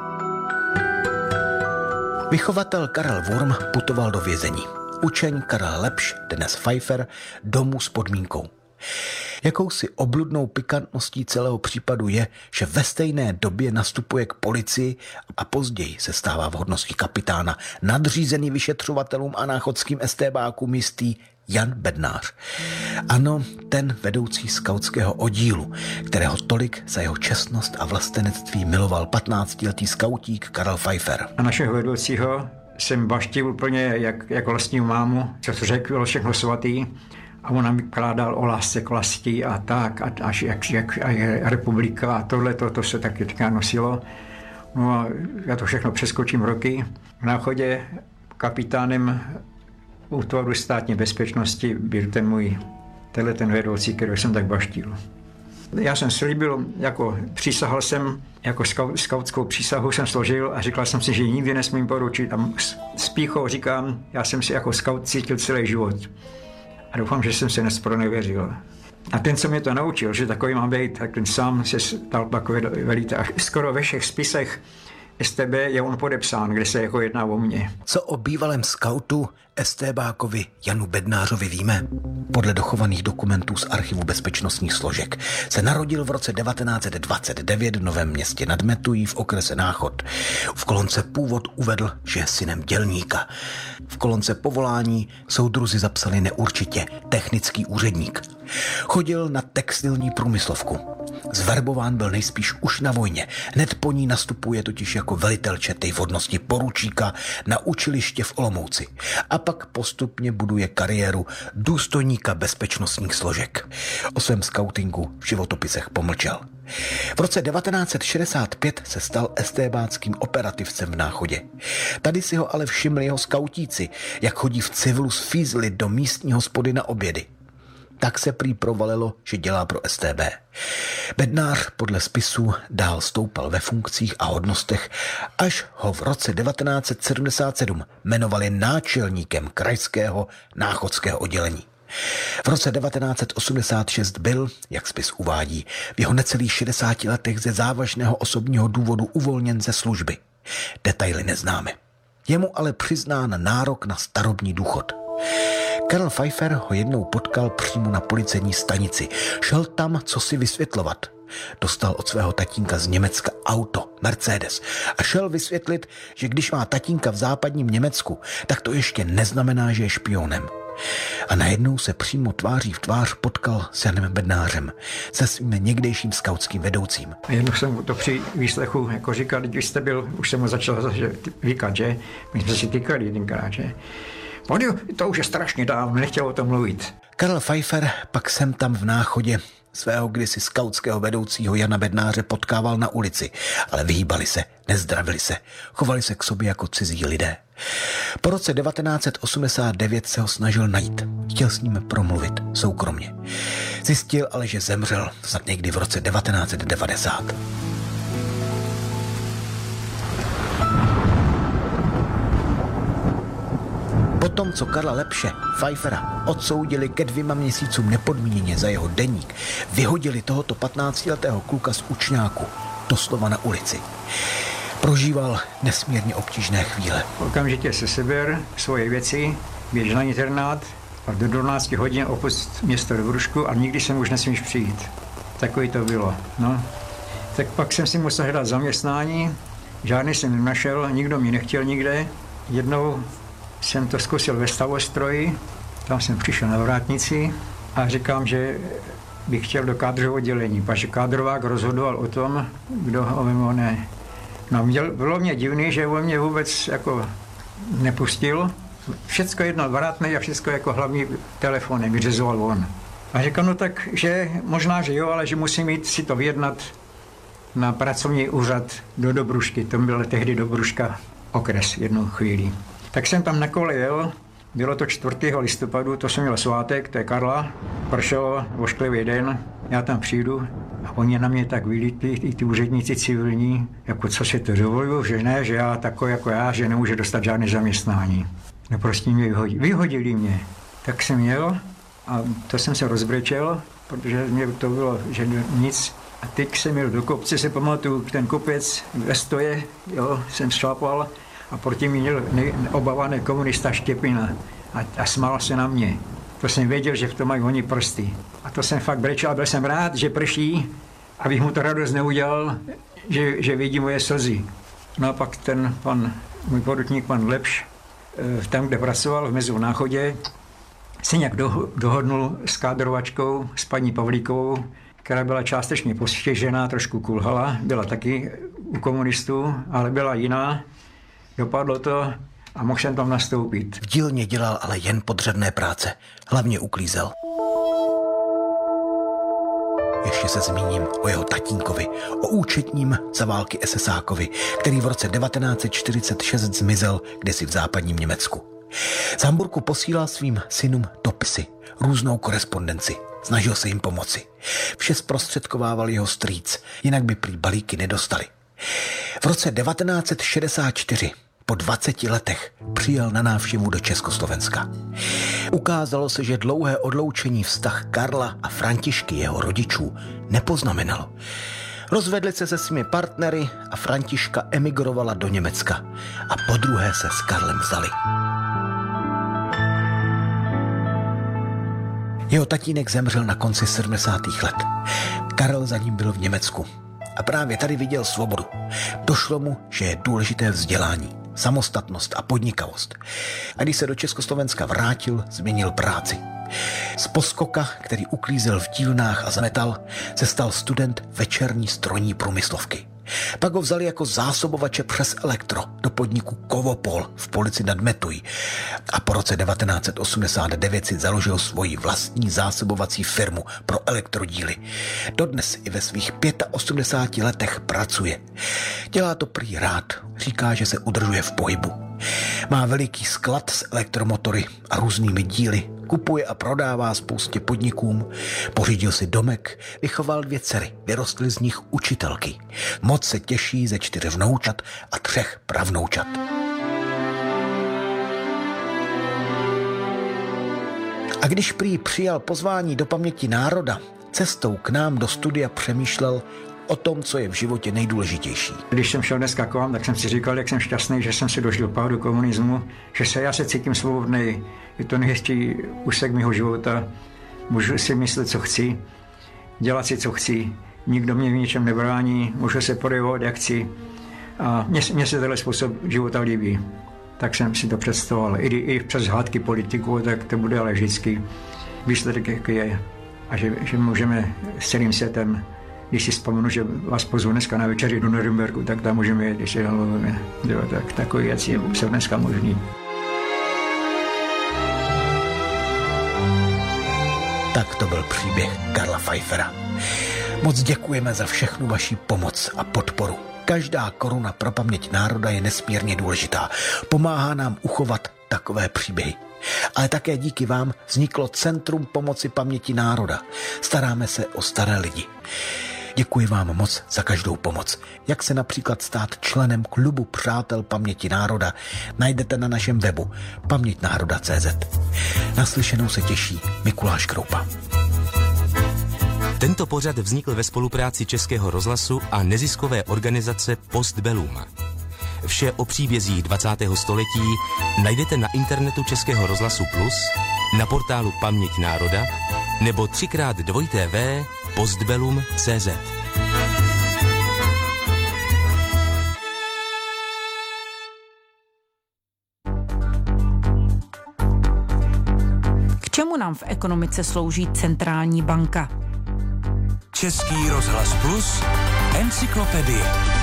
Vychovatel Karel Wurm putoval do vězení. Učeň Karel Lepš, dnes Pfeiffer, domů s podmínkou. Jakousi obludnou pikantností celého případu je, že ve stejné době nastupuje k policii a později se stává v hodnosti kapitána nadřízený vyšetřovatelům a náchodským estébákům jistý Jan Bednář. Ano, ten vedoucí skautského oddílu, kterého tolik za jeho čestnost a vlastenectví miloval 15letý skautík Karel Pfeiffer. A našeho vedoucího jsem baštil úplně jako vlastní mámu, co to řekl všechno svatý. A on nám vykládal o lásce k vlasti a tak, a jak republika a tohle, to se taky týká nosilo. No a já to všechno přeskočím roky. V Náchodě kapitánem útvaru státní bezpečnosti byl ten můj tenhle ten vedoucí, který jsem tak baštil. Já jsem slíbil, přísahal jsem, jako skautskou přísahu jsem složil a říkal jsem si, že nikdy nesmím poručit. A s pýchou říkám, já jsem si jako skaut cítil celý život. A doufám, že jsem se nespronevěřil. A ten, co mě to naučil, že takový má být, tak ten sám se stal takový velitel. Skoro ve všech spisech STB je on podepsán, kde se jako jedná o mě. Co o bývalém skautu STBákovi Janu Bednářovi víme? Podle dochovaných dokumentů z archivu bezpečnostních složek se narodil v roce 1929 v Novém Městě nad Metují v okrese Náchod. V kolonce původ uvedl, že je synem dělníka. V kolonce povolání soudruzi zapsali neurčitě technický úředník. Chodil na textilní průmyslovku. Zverbován byl nejspíš už na vojně. Hned po ní nastupuje totiž jako velitel čety v hodnosti poručíka na učiliště v Olomouci. A pak postupně buduje kariéru důstojníka bezpečnostních složek. O svém skautingu v životopisech pomlčel. V roce 1965 se stal STBáckým operativcem v Náchodě. Tady si ho ale všimli jeho skautíci, jak chodí v civilu z fízly do místní hospody na obědy. Tak se prý provalilo, že dělá pro STB. Bednář podle spisů dál stoupal ve funkcích a hodnostech, až ho v roce 1977 jmenovali náčelníkem krajského náchodského oddělení. V roce 1986 byl, jak spis uvádí, v jeho necelých 60 letech ze závažného osobního důvodu uvolněn ze služby. Detaily neznáme. Je mu ale přiznán nárok na starobní důchod. Karl Pfeiffer ho jednou potkal přímo na policejní stanici. Šel tam, co si vysvětlovat. Dostal od svého tatínka z Německa auto, Mercedes, a šel vysvětlit, že když má tatínka v západním Německu, tak to ještě neznamená, že je špionem. A najednou se přímo tváří v tvář potkal s Janem Bednářem, se svým někdejším skautským vedoucím. A jednou jsem to při výslechu jako říkal, když jste byl, už jsem mu začal zase vykat, že? My jsme si tykali jedinkrát, že? To už je strašně dávno, nechtěl o tom mluvit. Karl Pfeiffer pak sem tam v Náchodě svého kdysi skautského vedoucího Jana Bednáře potkával na ulici, ale vyhýbali se, nezdravili se, chovali se k sobě jako cizí lidé. Po roce 1989 se ho snažil najít, chtěl s ním promluvit soukromně. Zjistil ale, že zemřel snad někdy v roce 1990. Potom, co Karla Lepše, Pfeiffera, odsoudili ke 2 měsícům nepodmíněně za jeho deník, vyhodili tohoto 15letého kluka z učňáku, doslova na ulici. Prožíval nesmírně obtížné chvíle. Okamžitě se seber svoje věci, běž na internát a do 12 hodin opust město Dobrušku a nikdy sem už nesmíš přijít. Takový to bylo. No. Tak pak jsem si musel hledat zaměstnání, žádný jsem nenašel, nikdo mě nechtěl nikde. Jednou jsem to zkusil ve stavostroji, tam jsem přišel na vrátnici a říkám, že bych chtěl do kádrového oddělení, protože kádrovák rozhodoval o tom, kdo ho mimo ne. No, bylo mě divný, že on mě vůbec jako nepustil. Všecko jednal vrátnej a všecko jako hlavní telefonem vyřizoval on. A říkám, no tak, že možná, že jo, ale že musím jít si to vyjednat na pracovní úřad do Dobrušky. To byl tehdy Dobruška okres jednu chvíli. Tak jsem tam nakolejel, bylo to 4. listopadu, to jsem měl svátek, to je Karla, pršelo ošklivý den, já tam přijdu a oni na mě tak vylítli, i ty úředníci civilní, jako co si to dovoluju, že ne, že já takový jako já, že nemůžu dostat žádné zaměstnání. No prostě mě vyhodili mě. Tak jsem jel a to jsem se rozbrečel, protože mě to bylo, že nic. A teď jsem jel do kopce, se pamatuju, ten kopec ve stoje, jo, jsem šlapal a proti mě měl obávaný komunista Štěpina a smál se na mě. To jsem věděl, že v tom mají oni prsty. A to jsem fakt brečel, byl jsem rád, že prší, abych mu to radost neudělal, že vidí moje slzy. No a pak ten můj poručník, pan Lepš, tam, kde pracoval v Mezu v Náchodě, se nějak dohodnul s kádrovačkou, s paní Pavlíkovou, která byla částečně postižená, trošku kulhala, byla taky u komunistů, ale byla jiná. Dopadlo to a mohl jsem tam nastoupit. V dílně dělal ale jen podřadné práce, hlavně uklízel. Ještě se zmíním o jeho tatínkovi, o účetním za války SSákovi, který v roce 1946 zmizel kdesi v západním Německu. Z Hamburku posílal svým synům dopisy, různou korespondenci. Snažil se jim pomoci. Vše zprostředkovával jeho strýc, jinak by prý balíky nedostali. V roce 1964, po 20 letech, přijel na návštěvu do Československa. Ukázalo se, že dlouhé odloučení vztah Karla a Františky, jeho rodičů, nepoznamenalo. Rozvedli se svými partnery a Františka emigrovala do Německa a podruhé se s Karlem vzali. Jeho tatínek zemřel na konci 70. let. Karel za ním byl v Německu a právě tady viděl svobodu. Došlo mu, že je důležité vzdělání, samostatnost a podnikavost. A když se do Československa vrátil, změnil práci. Z poskoka, který uklízel v dílnách a zametal, se stal student večerní strojní průmyslovky. Pak ho vzali jako zásobovače přes elektro do podniku Kovopol v Polici nad Metují a po roce 1989 si založil svoji vlastní zásobovací firmu pro elektrodíly. Dodnes i ve svých 85 letech pracuje. Dělá to prý rád, říká, že se udržuje v pohybu. Má veliký sklad s elektromotory a různými díly, kupuje a prodává spoustě podnikům, pořídil si domek, vychoval 2 dcery, vyrostly z nich učitelky. Moc se těší ze 4 vnoučat a 3 pravnoučat. A když prý přijal pozvání do Paměti národa, cestou k nám do studia přemýšlel o tom, co je v životě nejdůležitější. Když jsem šel dneska k vám, tak jsem si říkal, jak jsem šťastný, že jsem si dožil pádu komunismu, že já se cítím svobodný. Je to nejhezčí úsek mého života. Můžu si myslet, co chci, dělat si, co chci. Nikdo mě v ničem nebrání, můžu se projevovat, jak chci. A mně se tenhle způsob života líbí. Tak jsem si to představoval. I přes hádky politiků, tak to bude ale vždycky výsledek, jaký je. A že můžeme s celým světem. Když si vzpomenu, že vás pozvu dneska na večeři do Norimberku, tak tam můžeme jít, když je hlavně. Tak takový věc je dneska možný. Tak to byl příběh Karla Pfeiffera. Moc děkujeme za všechnu vaši pomoc a podporu. Každá koruna pro Paměť národa je nesmírně důležitá. Pomáhá nám uchovat takové příběhy. Ale také díky vám vzniklo Centrum pomoci paměti národa. Staráme se o staré lidi. Děkuji vám moc za každou pomoc. Jak se například stát členem klubu Přátel paměti národa, najdete na našem webu pamětnároda.cz. Naslyšenou se těší Mikuláš Kroupa. Tento pořad vznikl ve spolupráci Českého rozhlasu a neziskové organizace Postbellum. Vše o příbězích 20. století najdete na internetu Českého rozhlasu Plus, na portálu Paměť národa nebo 3x2tv.postbellum.cz. K čemu nám v ekonomice slouží centrální banka? Český rozhlas Plus, encyklopedie.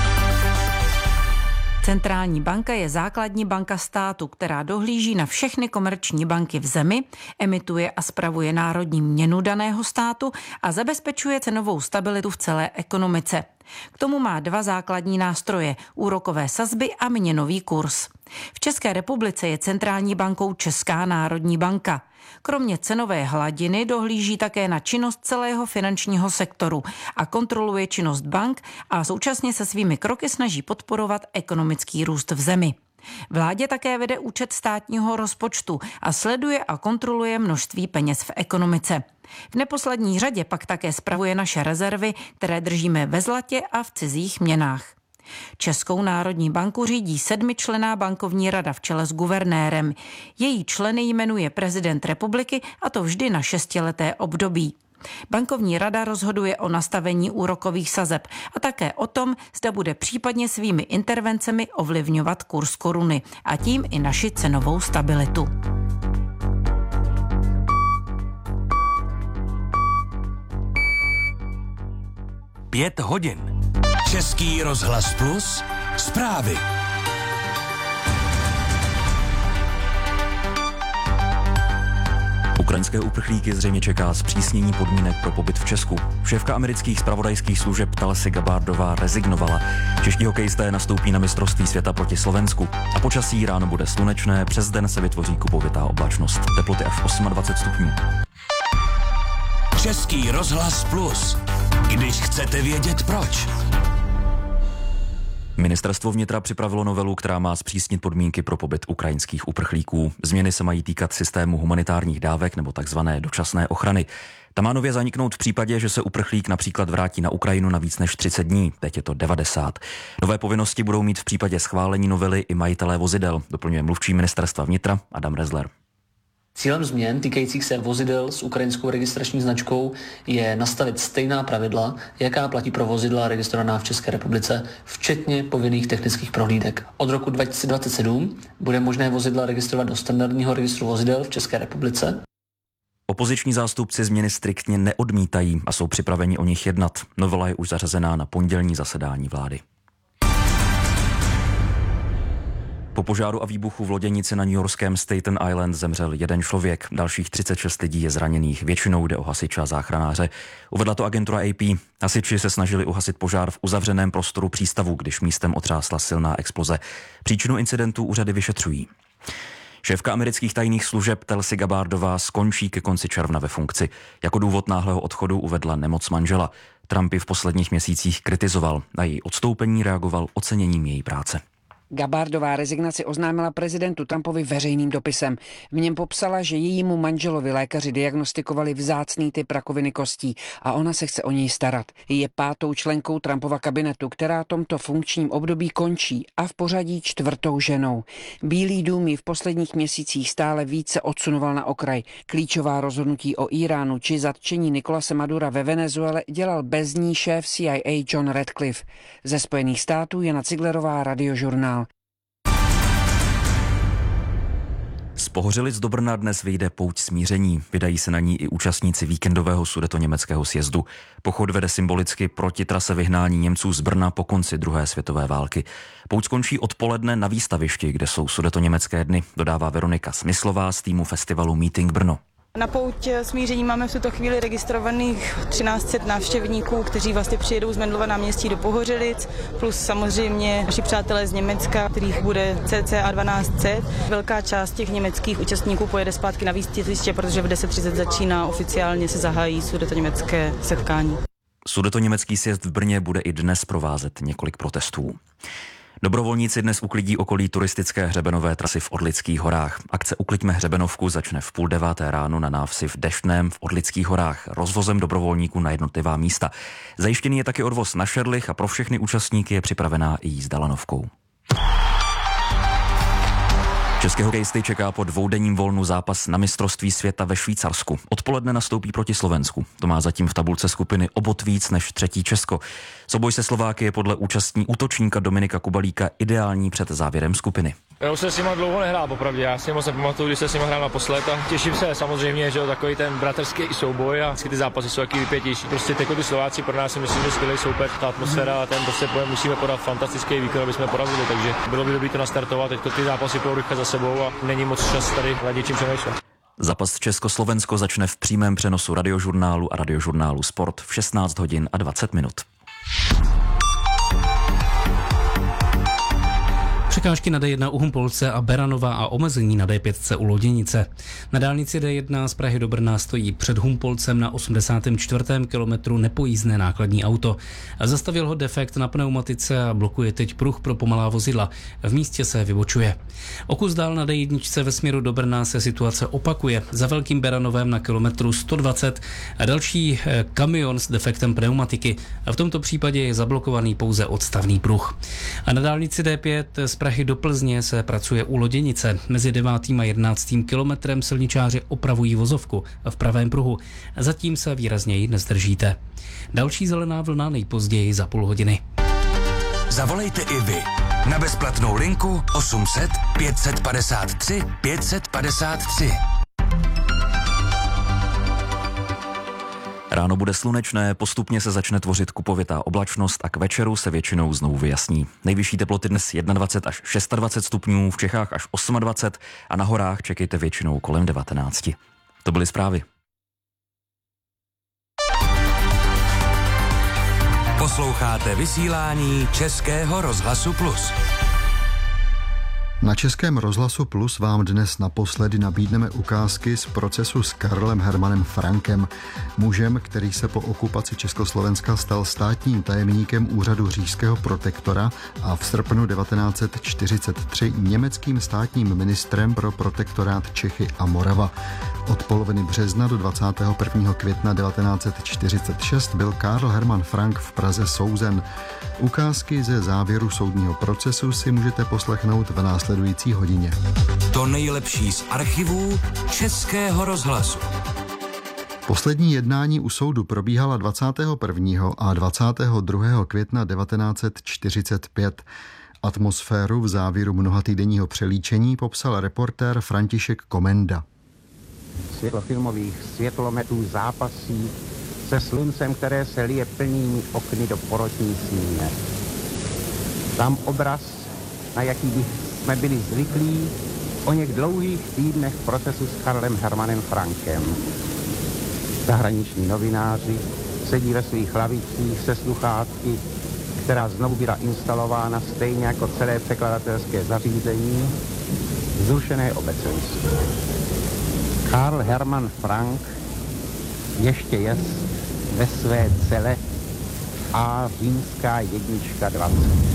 Centrální banka je základní banka státu, která dohlíží na všechny komerční banky v zemi, emituje a spravuje národní měnu daného státu a zabezpečuje cenovou stabilitu v celé ekonomice. K tomu má 2 základní nástroje, úrokové sazby a měnový kurz. V České republice je centrální bankou Česká národní banka. Kromě cenové hladiny dohlíží také na činnost celého finančního sektoru a kontroluje činnost bank a současně se svými kroky snaží podporovat ekonomický růst v zemi. Vládě také vede účet státního rozpočtu a sleduje a kontroluje množství peněz v ekonomice. V neposlední řadě pak také spravuje naše rezervy, které držíme ve zlatě a v cizích měnách. Českou národní banku řídí 7členná bankovní rada v čele s guvernérem. Její členy jmenuje prezident republiky a to vždy na 6leté období. Bankovní rada rozhoduje o nastavení úrokových sazeb a také o tom, zda bude případně svými intervencemi ovlivňovat kurz koruny a tím i naši cenovou stabilitu. Pět hodin. Český rozhlas Plus, zprávy. Ukrajinské uprchlíky zřejmě čeká zpřísnění podmínek pro pobyt v Česku. Šéfka amerických zpravodajských služeb Tulsi Gabbardová rezignovala. Čeští hokejisté nastoupí na mistrovství světa proti Slovensku. A počasí ráno bude slunečné, přes den se vytvoří kupovitá oblačnost. Teploty až 28 stupňů. Český rozhlas Plus. Když chcete vědět proč. Ministerstvo vnitra připravilo novelu, která má zpřísnit podmínky pro pobyt ukrajinských uprchlíků. Změny se mají týkat systému humanitárních dávek nebo takzvané dočasné ochrany. Ta má nově zaniknout v případě, že se uprchlík například vrátí na Ukrajinu na víc než 30 dní, teď je to 90. Nové povinnosti budou mít v případě schválení novely i majitelé vozidel, doplňuje mluvčí ministerstva vnitra Adam Rezler. Cílem změn týkajících se vozidel s ukrajinskou registrační značkou je nastavit stejná pravidla, jaká platí pro vozidla registrovaná v České republice, včetně povinných technických prohlídek. Od roku 2027 bude možné vozidla registrovat do standardního registru vozidel v České republice. Opoziční zástupci změny striktně neodmítají a jsou připraveni o nich jednat. Novela je už zařazená na pondělní zasedání vlády. Po požáru a výbuchu v loděnici na newyorském Staten Island zemřel jeden člověk, dalších 36 lidí je zraněných, většinou jde o hasiče a záchranáře. Uvedla to agentura AP. Hasiči se snažili uhasit požár v uzavřeném prostoru přístavu, když místem otřásla silná exploze. Příčinu incidentu úřady vyšetřují. Šéfka amerických tajných služeb Tulsi Gabbardová skončí ke konci června ve funkci. Jako důvod náhlého odchodu uvedla nemoc manžela. Trump ji v posledních měsících kritizoval. Na její odstoupení reagoval oceněním její práce. Gabbardová rezignaci oznámila prezidentu Trumpovi veřejným dopisem. V něm popsala, že jejímu manželovi lékaři diagnostikovali vzácný typ rakoviny kostí a ona se chce o něj starat. Je 5. členkou Trumpova kabinetu, která tomto funkčním období končí a v pořadí 4. ženou. Bílý dům ji v posledních měsících stále více odsunoval na okraj. Klíčová rozhodnutí o Iránu či zatčení Nicolase Madura ve Venezuele dělal bez ní šéf CIA John Ratcliffe. Ze Spojených států Jana Ciglerová, Radiožurnál. Z Pohořelic do Brna dnes vyjde pouť smíření. Vydají se na ní i účastníci víkendového sudetoněmeckého sjezdu. Pochod vede symbolicky proti trase vyhnání Němců z Brna po konci druhé světové války. Pouť skončí odpoledne na výstavišti, kde jsou sudetoněmecké dny, dodává Veronika Smyslová z týmu festivalu Meeting Brno. Na pouť smíření máme v tuto chvíli registrovaných 1300 návštěvníků, kteří vlastně přijedou z Mendlova náměstí do Pohořelic, plus samozřejmě naši přátelé z Německa, kterých bude cca 1200. Velká část těch německých účastníků pojede zpátky na výstaviště, protože v 10:30 začíná oficiálně se zahájí sudetoněmecké setkání. Sudetoněmecký sjezd v Brně bude i dnes provázet několik protestů. Dobrovolníci dnes uklidí okolí turistické hřebenové trasy v Orlických horách. Akce Ukliďme hřebenovku začne v 8:30 ráno na návsi v Deštném v Orlických horách rozvozem dobrovolníků na jednotlivá místa. Zajištěný je taky odvoz na Šerlich a pro všechny účastníky je připravená i jízda lanovkou. České hokejisty čeká po dvoudenním volnu zápas na mistrovství světa ve Švýcarsku. Odpoledne nastoupí proti Slovensku. To má zatím v tabulce skupiny o bod víc než třetí Česko. Souboj se Slováky je podle útočníka Dominika Kubalíka ideální před závěrem skupiny. Já už se s nima dlouho nehrál, popravdě. Já si moc nepamatuju, když se s nima hrál naposled a těším se samozřejmě, že takový ten bratrský souboj a ty zápasy jsou taky vypětější. Prostě ty Slováci pro nás si myslím, že skvělý soupeř, ta atmosféra a ten prostě pojem musíme podat fantastický výkon, aby jsme porazili, takže bylo by dobré to nastartovat. Teď ty zápasy půjdou rychle za sebou a není moc čas tady nad něčím přemýšlet. Zápas Česko-Slovensko začne v přímém přenosu Radiožurnálu a Radiožurnálu Sport v 16 hodin a 20 minut. Překážky na D1 u Humpolce a Beranova a omezení na D5 u Loděnice. Na dálnici D1 z Prahy do Brna stojí před Humpolcem na 84. kilometru nepojízdné nákladní auto. Zastavil ho defekt na pneumatice a blokuje teď pruh pro pomalá vozidla. V místě se vybočuje. O kus dál na D1 ve směru do Brna se situace opakuje. Za Velkým Beranovem na kilometru 120 a další kamion s defektem pneumatiky. A v tomto případě je zablokovaný pouze odstavný pruh. A na dálnici D5 z Prahy do Plzně se pracuje u Loděnice. Mezi 9. a 11. kilometrem silničáři opravují vozovku v pravém pruhu. Zatím se výrazněji nezdržíte. Další zelená vlna nejpozději za půl hodiny. Zavolejte i vy na bezplatnou linku 800 553 553. Ráno bude slunečné, postupně se začne tvořit kupovitá oblačnost a k večeru se většinou znovu vyjasní. Nejvyšší teploty dnes 21 až 26 stupňů, v Čechách až 28 a na horách čekejte většinou kolem 19. To byly zprávy. Posloucháte vysílání Českého rozhlasu Plus. Na Českém rozhlasu Plus vám dnes naposledy nabídneme ukázky z procesu s Karlem Hermanem Frankem, mužem, který se po okupaci Československa stal státním tajemníkem úřadu říšského protektora a v srpnu 1943 německým státním ministrem pro protektorát Čechy a Morava. Od poloviny března do 21. května 1946 byl Karl Hermann Frank v Praze souzen. Ukázky ze závěru soudního procesu si můžete poslechnout v následující hodině. To nejlepší z archivů Českého rozhlasu. Poslední jednání u soudu probíhala 21. a 22. května 1945. Atmosféru v závěru mnohatýdenního přelíčení popsal reportér František Komenda. Světlofilmových světlometů zápasí se sluncem, které se lije plnými okny do porotní síně. Tam obraz, na jaký jsme byli zvyklí o něch dlouhých týdnech procesu s Karlem Hermanem Frankem. Zahraniční novináři sedí ve svých lavicích se sluchátky, která znovu byla instalována stejně jako celé překladatelské zařízení, zrušené obecenství. Karl Hermann Frank ještě je ve své cele a římská 1:20.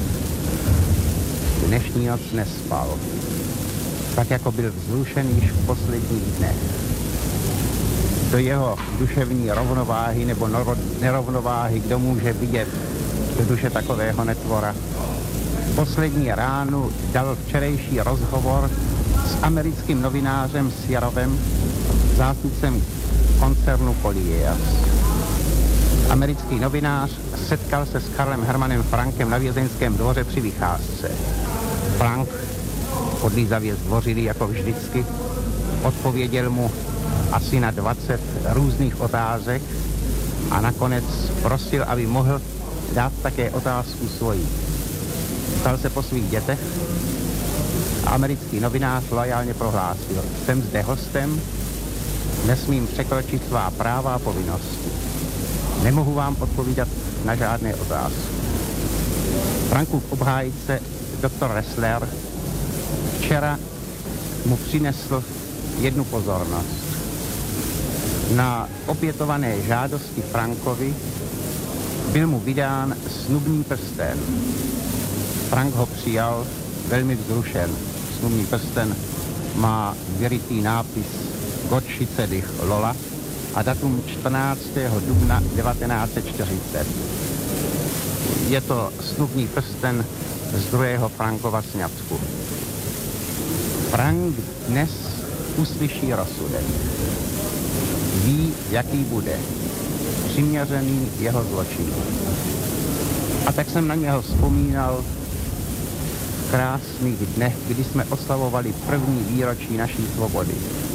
Dnešní noc nespal, tak jako byl vzrušen již v posledních dnech. Do jeho duševní rovnováhy nebo nerovnováhy, kdo může vidět do duše takového netvora. Poslední ránu dal včerejší rozhovor s americkým novinářem Sierovem, zástupcem koncernu Colliers. Americký novinář setkal se s Karlem Hermanem Frankem na vězeňském dvoře při vycházce. Frank, podlízavě zdvořilý jako vždycky, odpověděl mu asi na 20 různých otázek a nakonec prosil, aby mohl dát také otázku svoji. Ptal se po svých dětech a americký novinář loajálně prohlásil: jsem zde hostem, nesmím překročit svá práva a povinnosti. Nemohu vám odpovídat na žádné otázky. Frankův obhájce, doktor Ressler, včera mu přinesl jednu pozornost. Na opětované žádosti Frankovi byl mu vydán snubní prsten. Frank ho přijal velmi vzrušen. Snubní prsten má vyrytý nápis Gotšice dich Lola a datum 14. dubna 1940. Je to snubní prsten z druhého Frankova sňatku. Frank dnes uslyší rozsudek. Ví, jaký bude přiměřený jeho zločinu. A tak jsem na něho vzpomínal v krásných dnech, kdy jsme oslavovali první výročí naší svobody.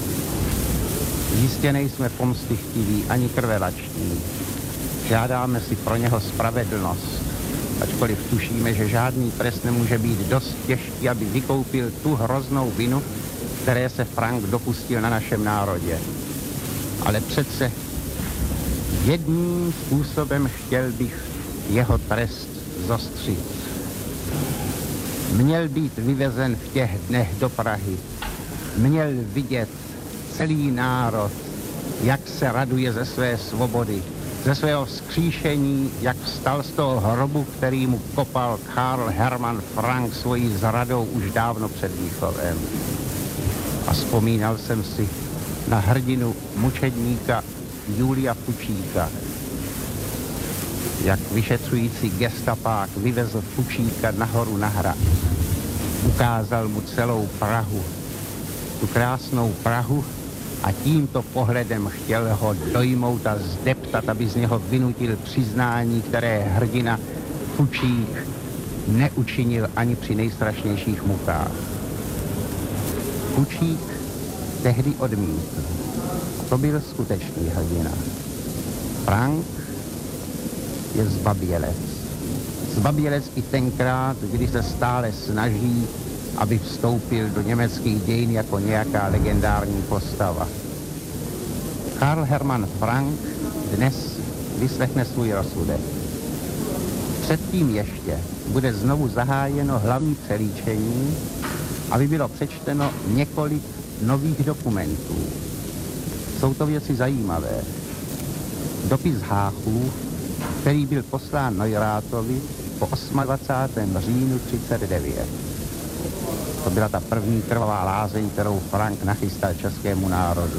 Jistě nejsme pomstychtiví ani krvelační. Žádáme si pro něho spravedlnost, ačkoliv tušíme, že žádný trest nemůže být dost těžký, aby vykoupil tu hroznou vinu, které se Frank dopustil na našem národě. Ale přece jedním způsobem chtěl bych jeho trest zostřit. Měl být vyvezen v těch dnech do Prahy. Měl vidět celý národ, jak se raduje ze své svobody, ze svého vzkříšení, jak vstal z toho hrobu, který mu kopal Karl Hermann Frank svojí zradou už dávno před výchovem. A vzpomínal jsem si na hrdinu mučedníka Julia Fučíka. Jak vyšetřující gestapák vyvezl Fučíka nahoru na hrad. Ukázal mu celou Prahu, tu krásnou Prahu, a tímto pohledem chtěl ho dojmout a zdeptat, aby z něho vynutil přiznání, které hrdina Fučík neučinil ani při nejstrašnějších mukách. Fučík tehdy odmítl. To byl skutečný hrdina. Frank je zbabělec. Zbabělec i tenkrát, kdy se stále snaží, aby vstoupil do německých dějin jako nějaká legendární postava. Karl Hermann Frank dnes vyslechne svůj rozsudek. Předtím ještě bude znovu zahájeno hlavní přelíčení, aby bylo přečteno několik nových dokumentů. Jsou to věci zajímavé. Dopis Háchů, který byl poslán Neuráthovi po 28. říjnu 1939. To byla ta první krvavá lázeň, kterou Frank nachystal českému národu.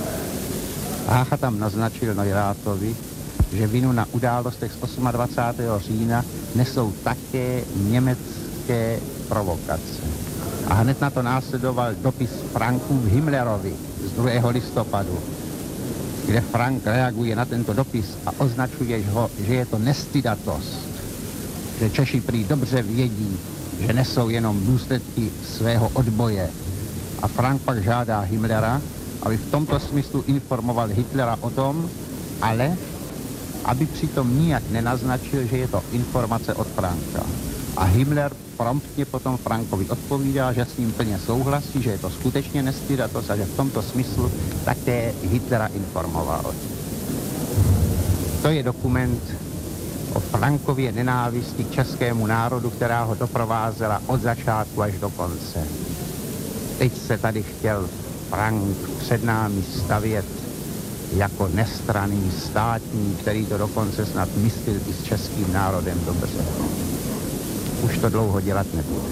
Hácha tam naznačil Neuráthovi, že vinu na událostech z 28. října nesou také německé provokace. A hned na to následoval dopis Frankův Himmlerovi z 2. listopadu, kde Frank reaguje na tento dopis a označuje ho, že je to nestydatost, že Češi prý dobře vědí, že nesou jenom důsledky svého odboje. A Frank pak žádá Himmlera, aby v tomto smyslu informoval Hitlera o tom, ale aby přitom nijak nenaznačil, že je to informace od Franka. A Himmler promptně potom Frankovi odpovídá, že s ním plně souhlasí, že je to skutečně nestydatost a že v tomto smyslu také Hitlera informoval. To je dokument o Frankově nenávisti k českému národu, která ho doprovázela od začátku až do konce. Teď se tady chtěl Frank před námi stavět jako nestranný státní, který to dokonce snad myslil i s českým národem dobře. Už to dlouho dělat nebude.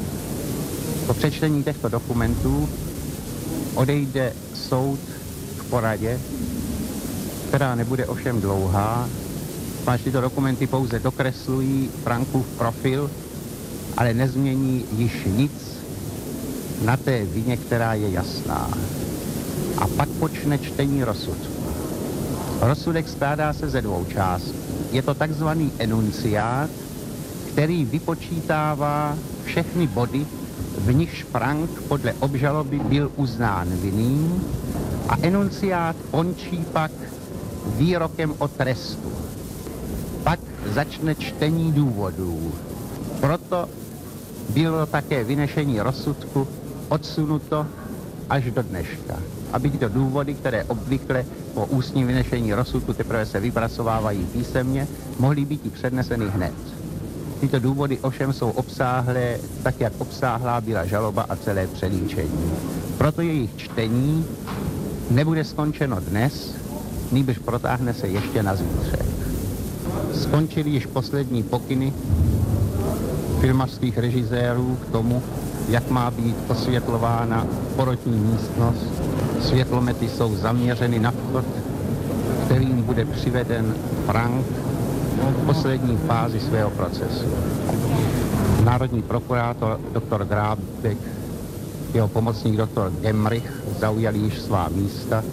Po přečtení těchto dokumentů odejde soud k poradě, která nebude ovšem dlouhá, protože tyto dokumenty pouze dokreslují Frankův profil, ale nezmění již nic na té vině, která je jasná. A pak počne čtení rozsudku. Rozsudek skládá se ze dvou částí. Je to takzvaný enunciát, který vypočítává všechny body, v nichž Frank podle obžaloby byl uznán vinným, a enunciát končí pak výrokem o trestu. Pak začne čtení důvodů. Proto bylo také vynešení rozsudku odsunuto až do dneška, aby tyto důvody, které obvykle po ústním vynešení rozsudku teprve se vypracovávají písemně, mohly být i předneseny hned. Tyto důvody ovšem jsou obsáhlé, tak jak obsáhlá byla žaloba a celé přelíčení. Proto jejich čtení nebude skončeno dnes, nýbrž protáhne se ještě na zítřek. Skončily již poslední pokyny filmařských režisérů k tomu, jak má být osvětlována porotní místnost. Světlomety jsou zaměřeny na vchod, kterým bude přiveden Frank v poslední fázi svého procesu. Národní prokurátor dr. Drábek, jeho pomocník dr. Gemrich zaujali již svá místa.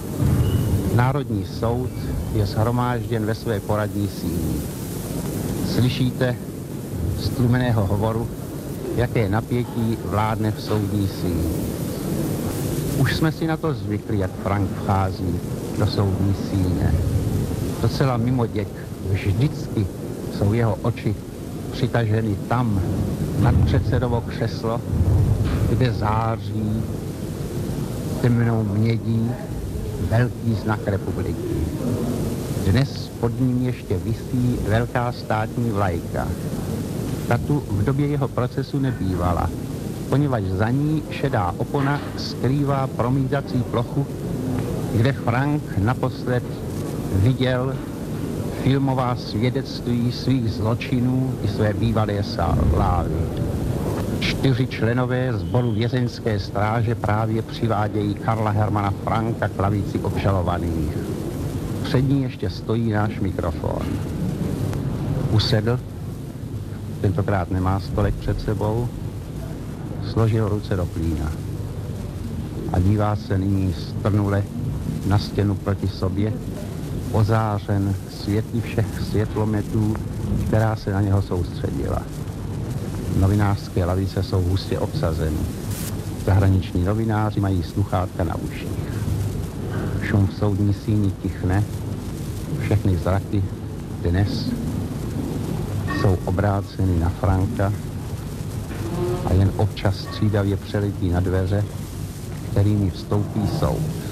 Národní soud je shromážděn ve své poradní síni. Slyšíte z tlumeného hovoru, jaké napětí vládne v soudní síni. Už jsme si na to zvykli, jak Frank vchází do soudní síně. Docela mimo děk, vždycky jsou jeho oči přitaženy tam, nad předsedovo křeslo, kde září temnou mědí velký znak republiky. Dnes pod ním ještě visí velká státní vlajka. Ta tu v době jeho procesu nebývala, poněvadž za ní šedá opona skrývá promítací plochu, kde Frank naposled viděl filmová svědectví svých zločinů i své bývalé slávy. 4 členové sboru vězeňské stráže právě přivádějí Karla Hermana Franka k lavici obžalovaných. Před ní ještě stojí náš mikrofon. Usedl, tentokrát nemá stolek před sebou, složil ruce do klína a dívá se nyní strnule na stěnu proti sobě, ozářen světly všech světlometů, která se na něho soustředila. Novinářské lavice jsou hustě obsazeny. Zahraniční novináři mají sluchátka na uších. Šum v soudní síni tichne. Všechny zraky dnes jsou obráceny na Franka a jen občas střídavě přeletí na dveře, kterými vstoupí soud.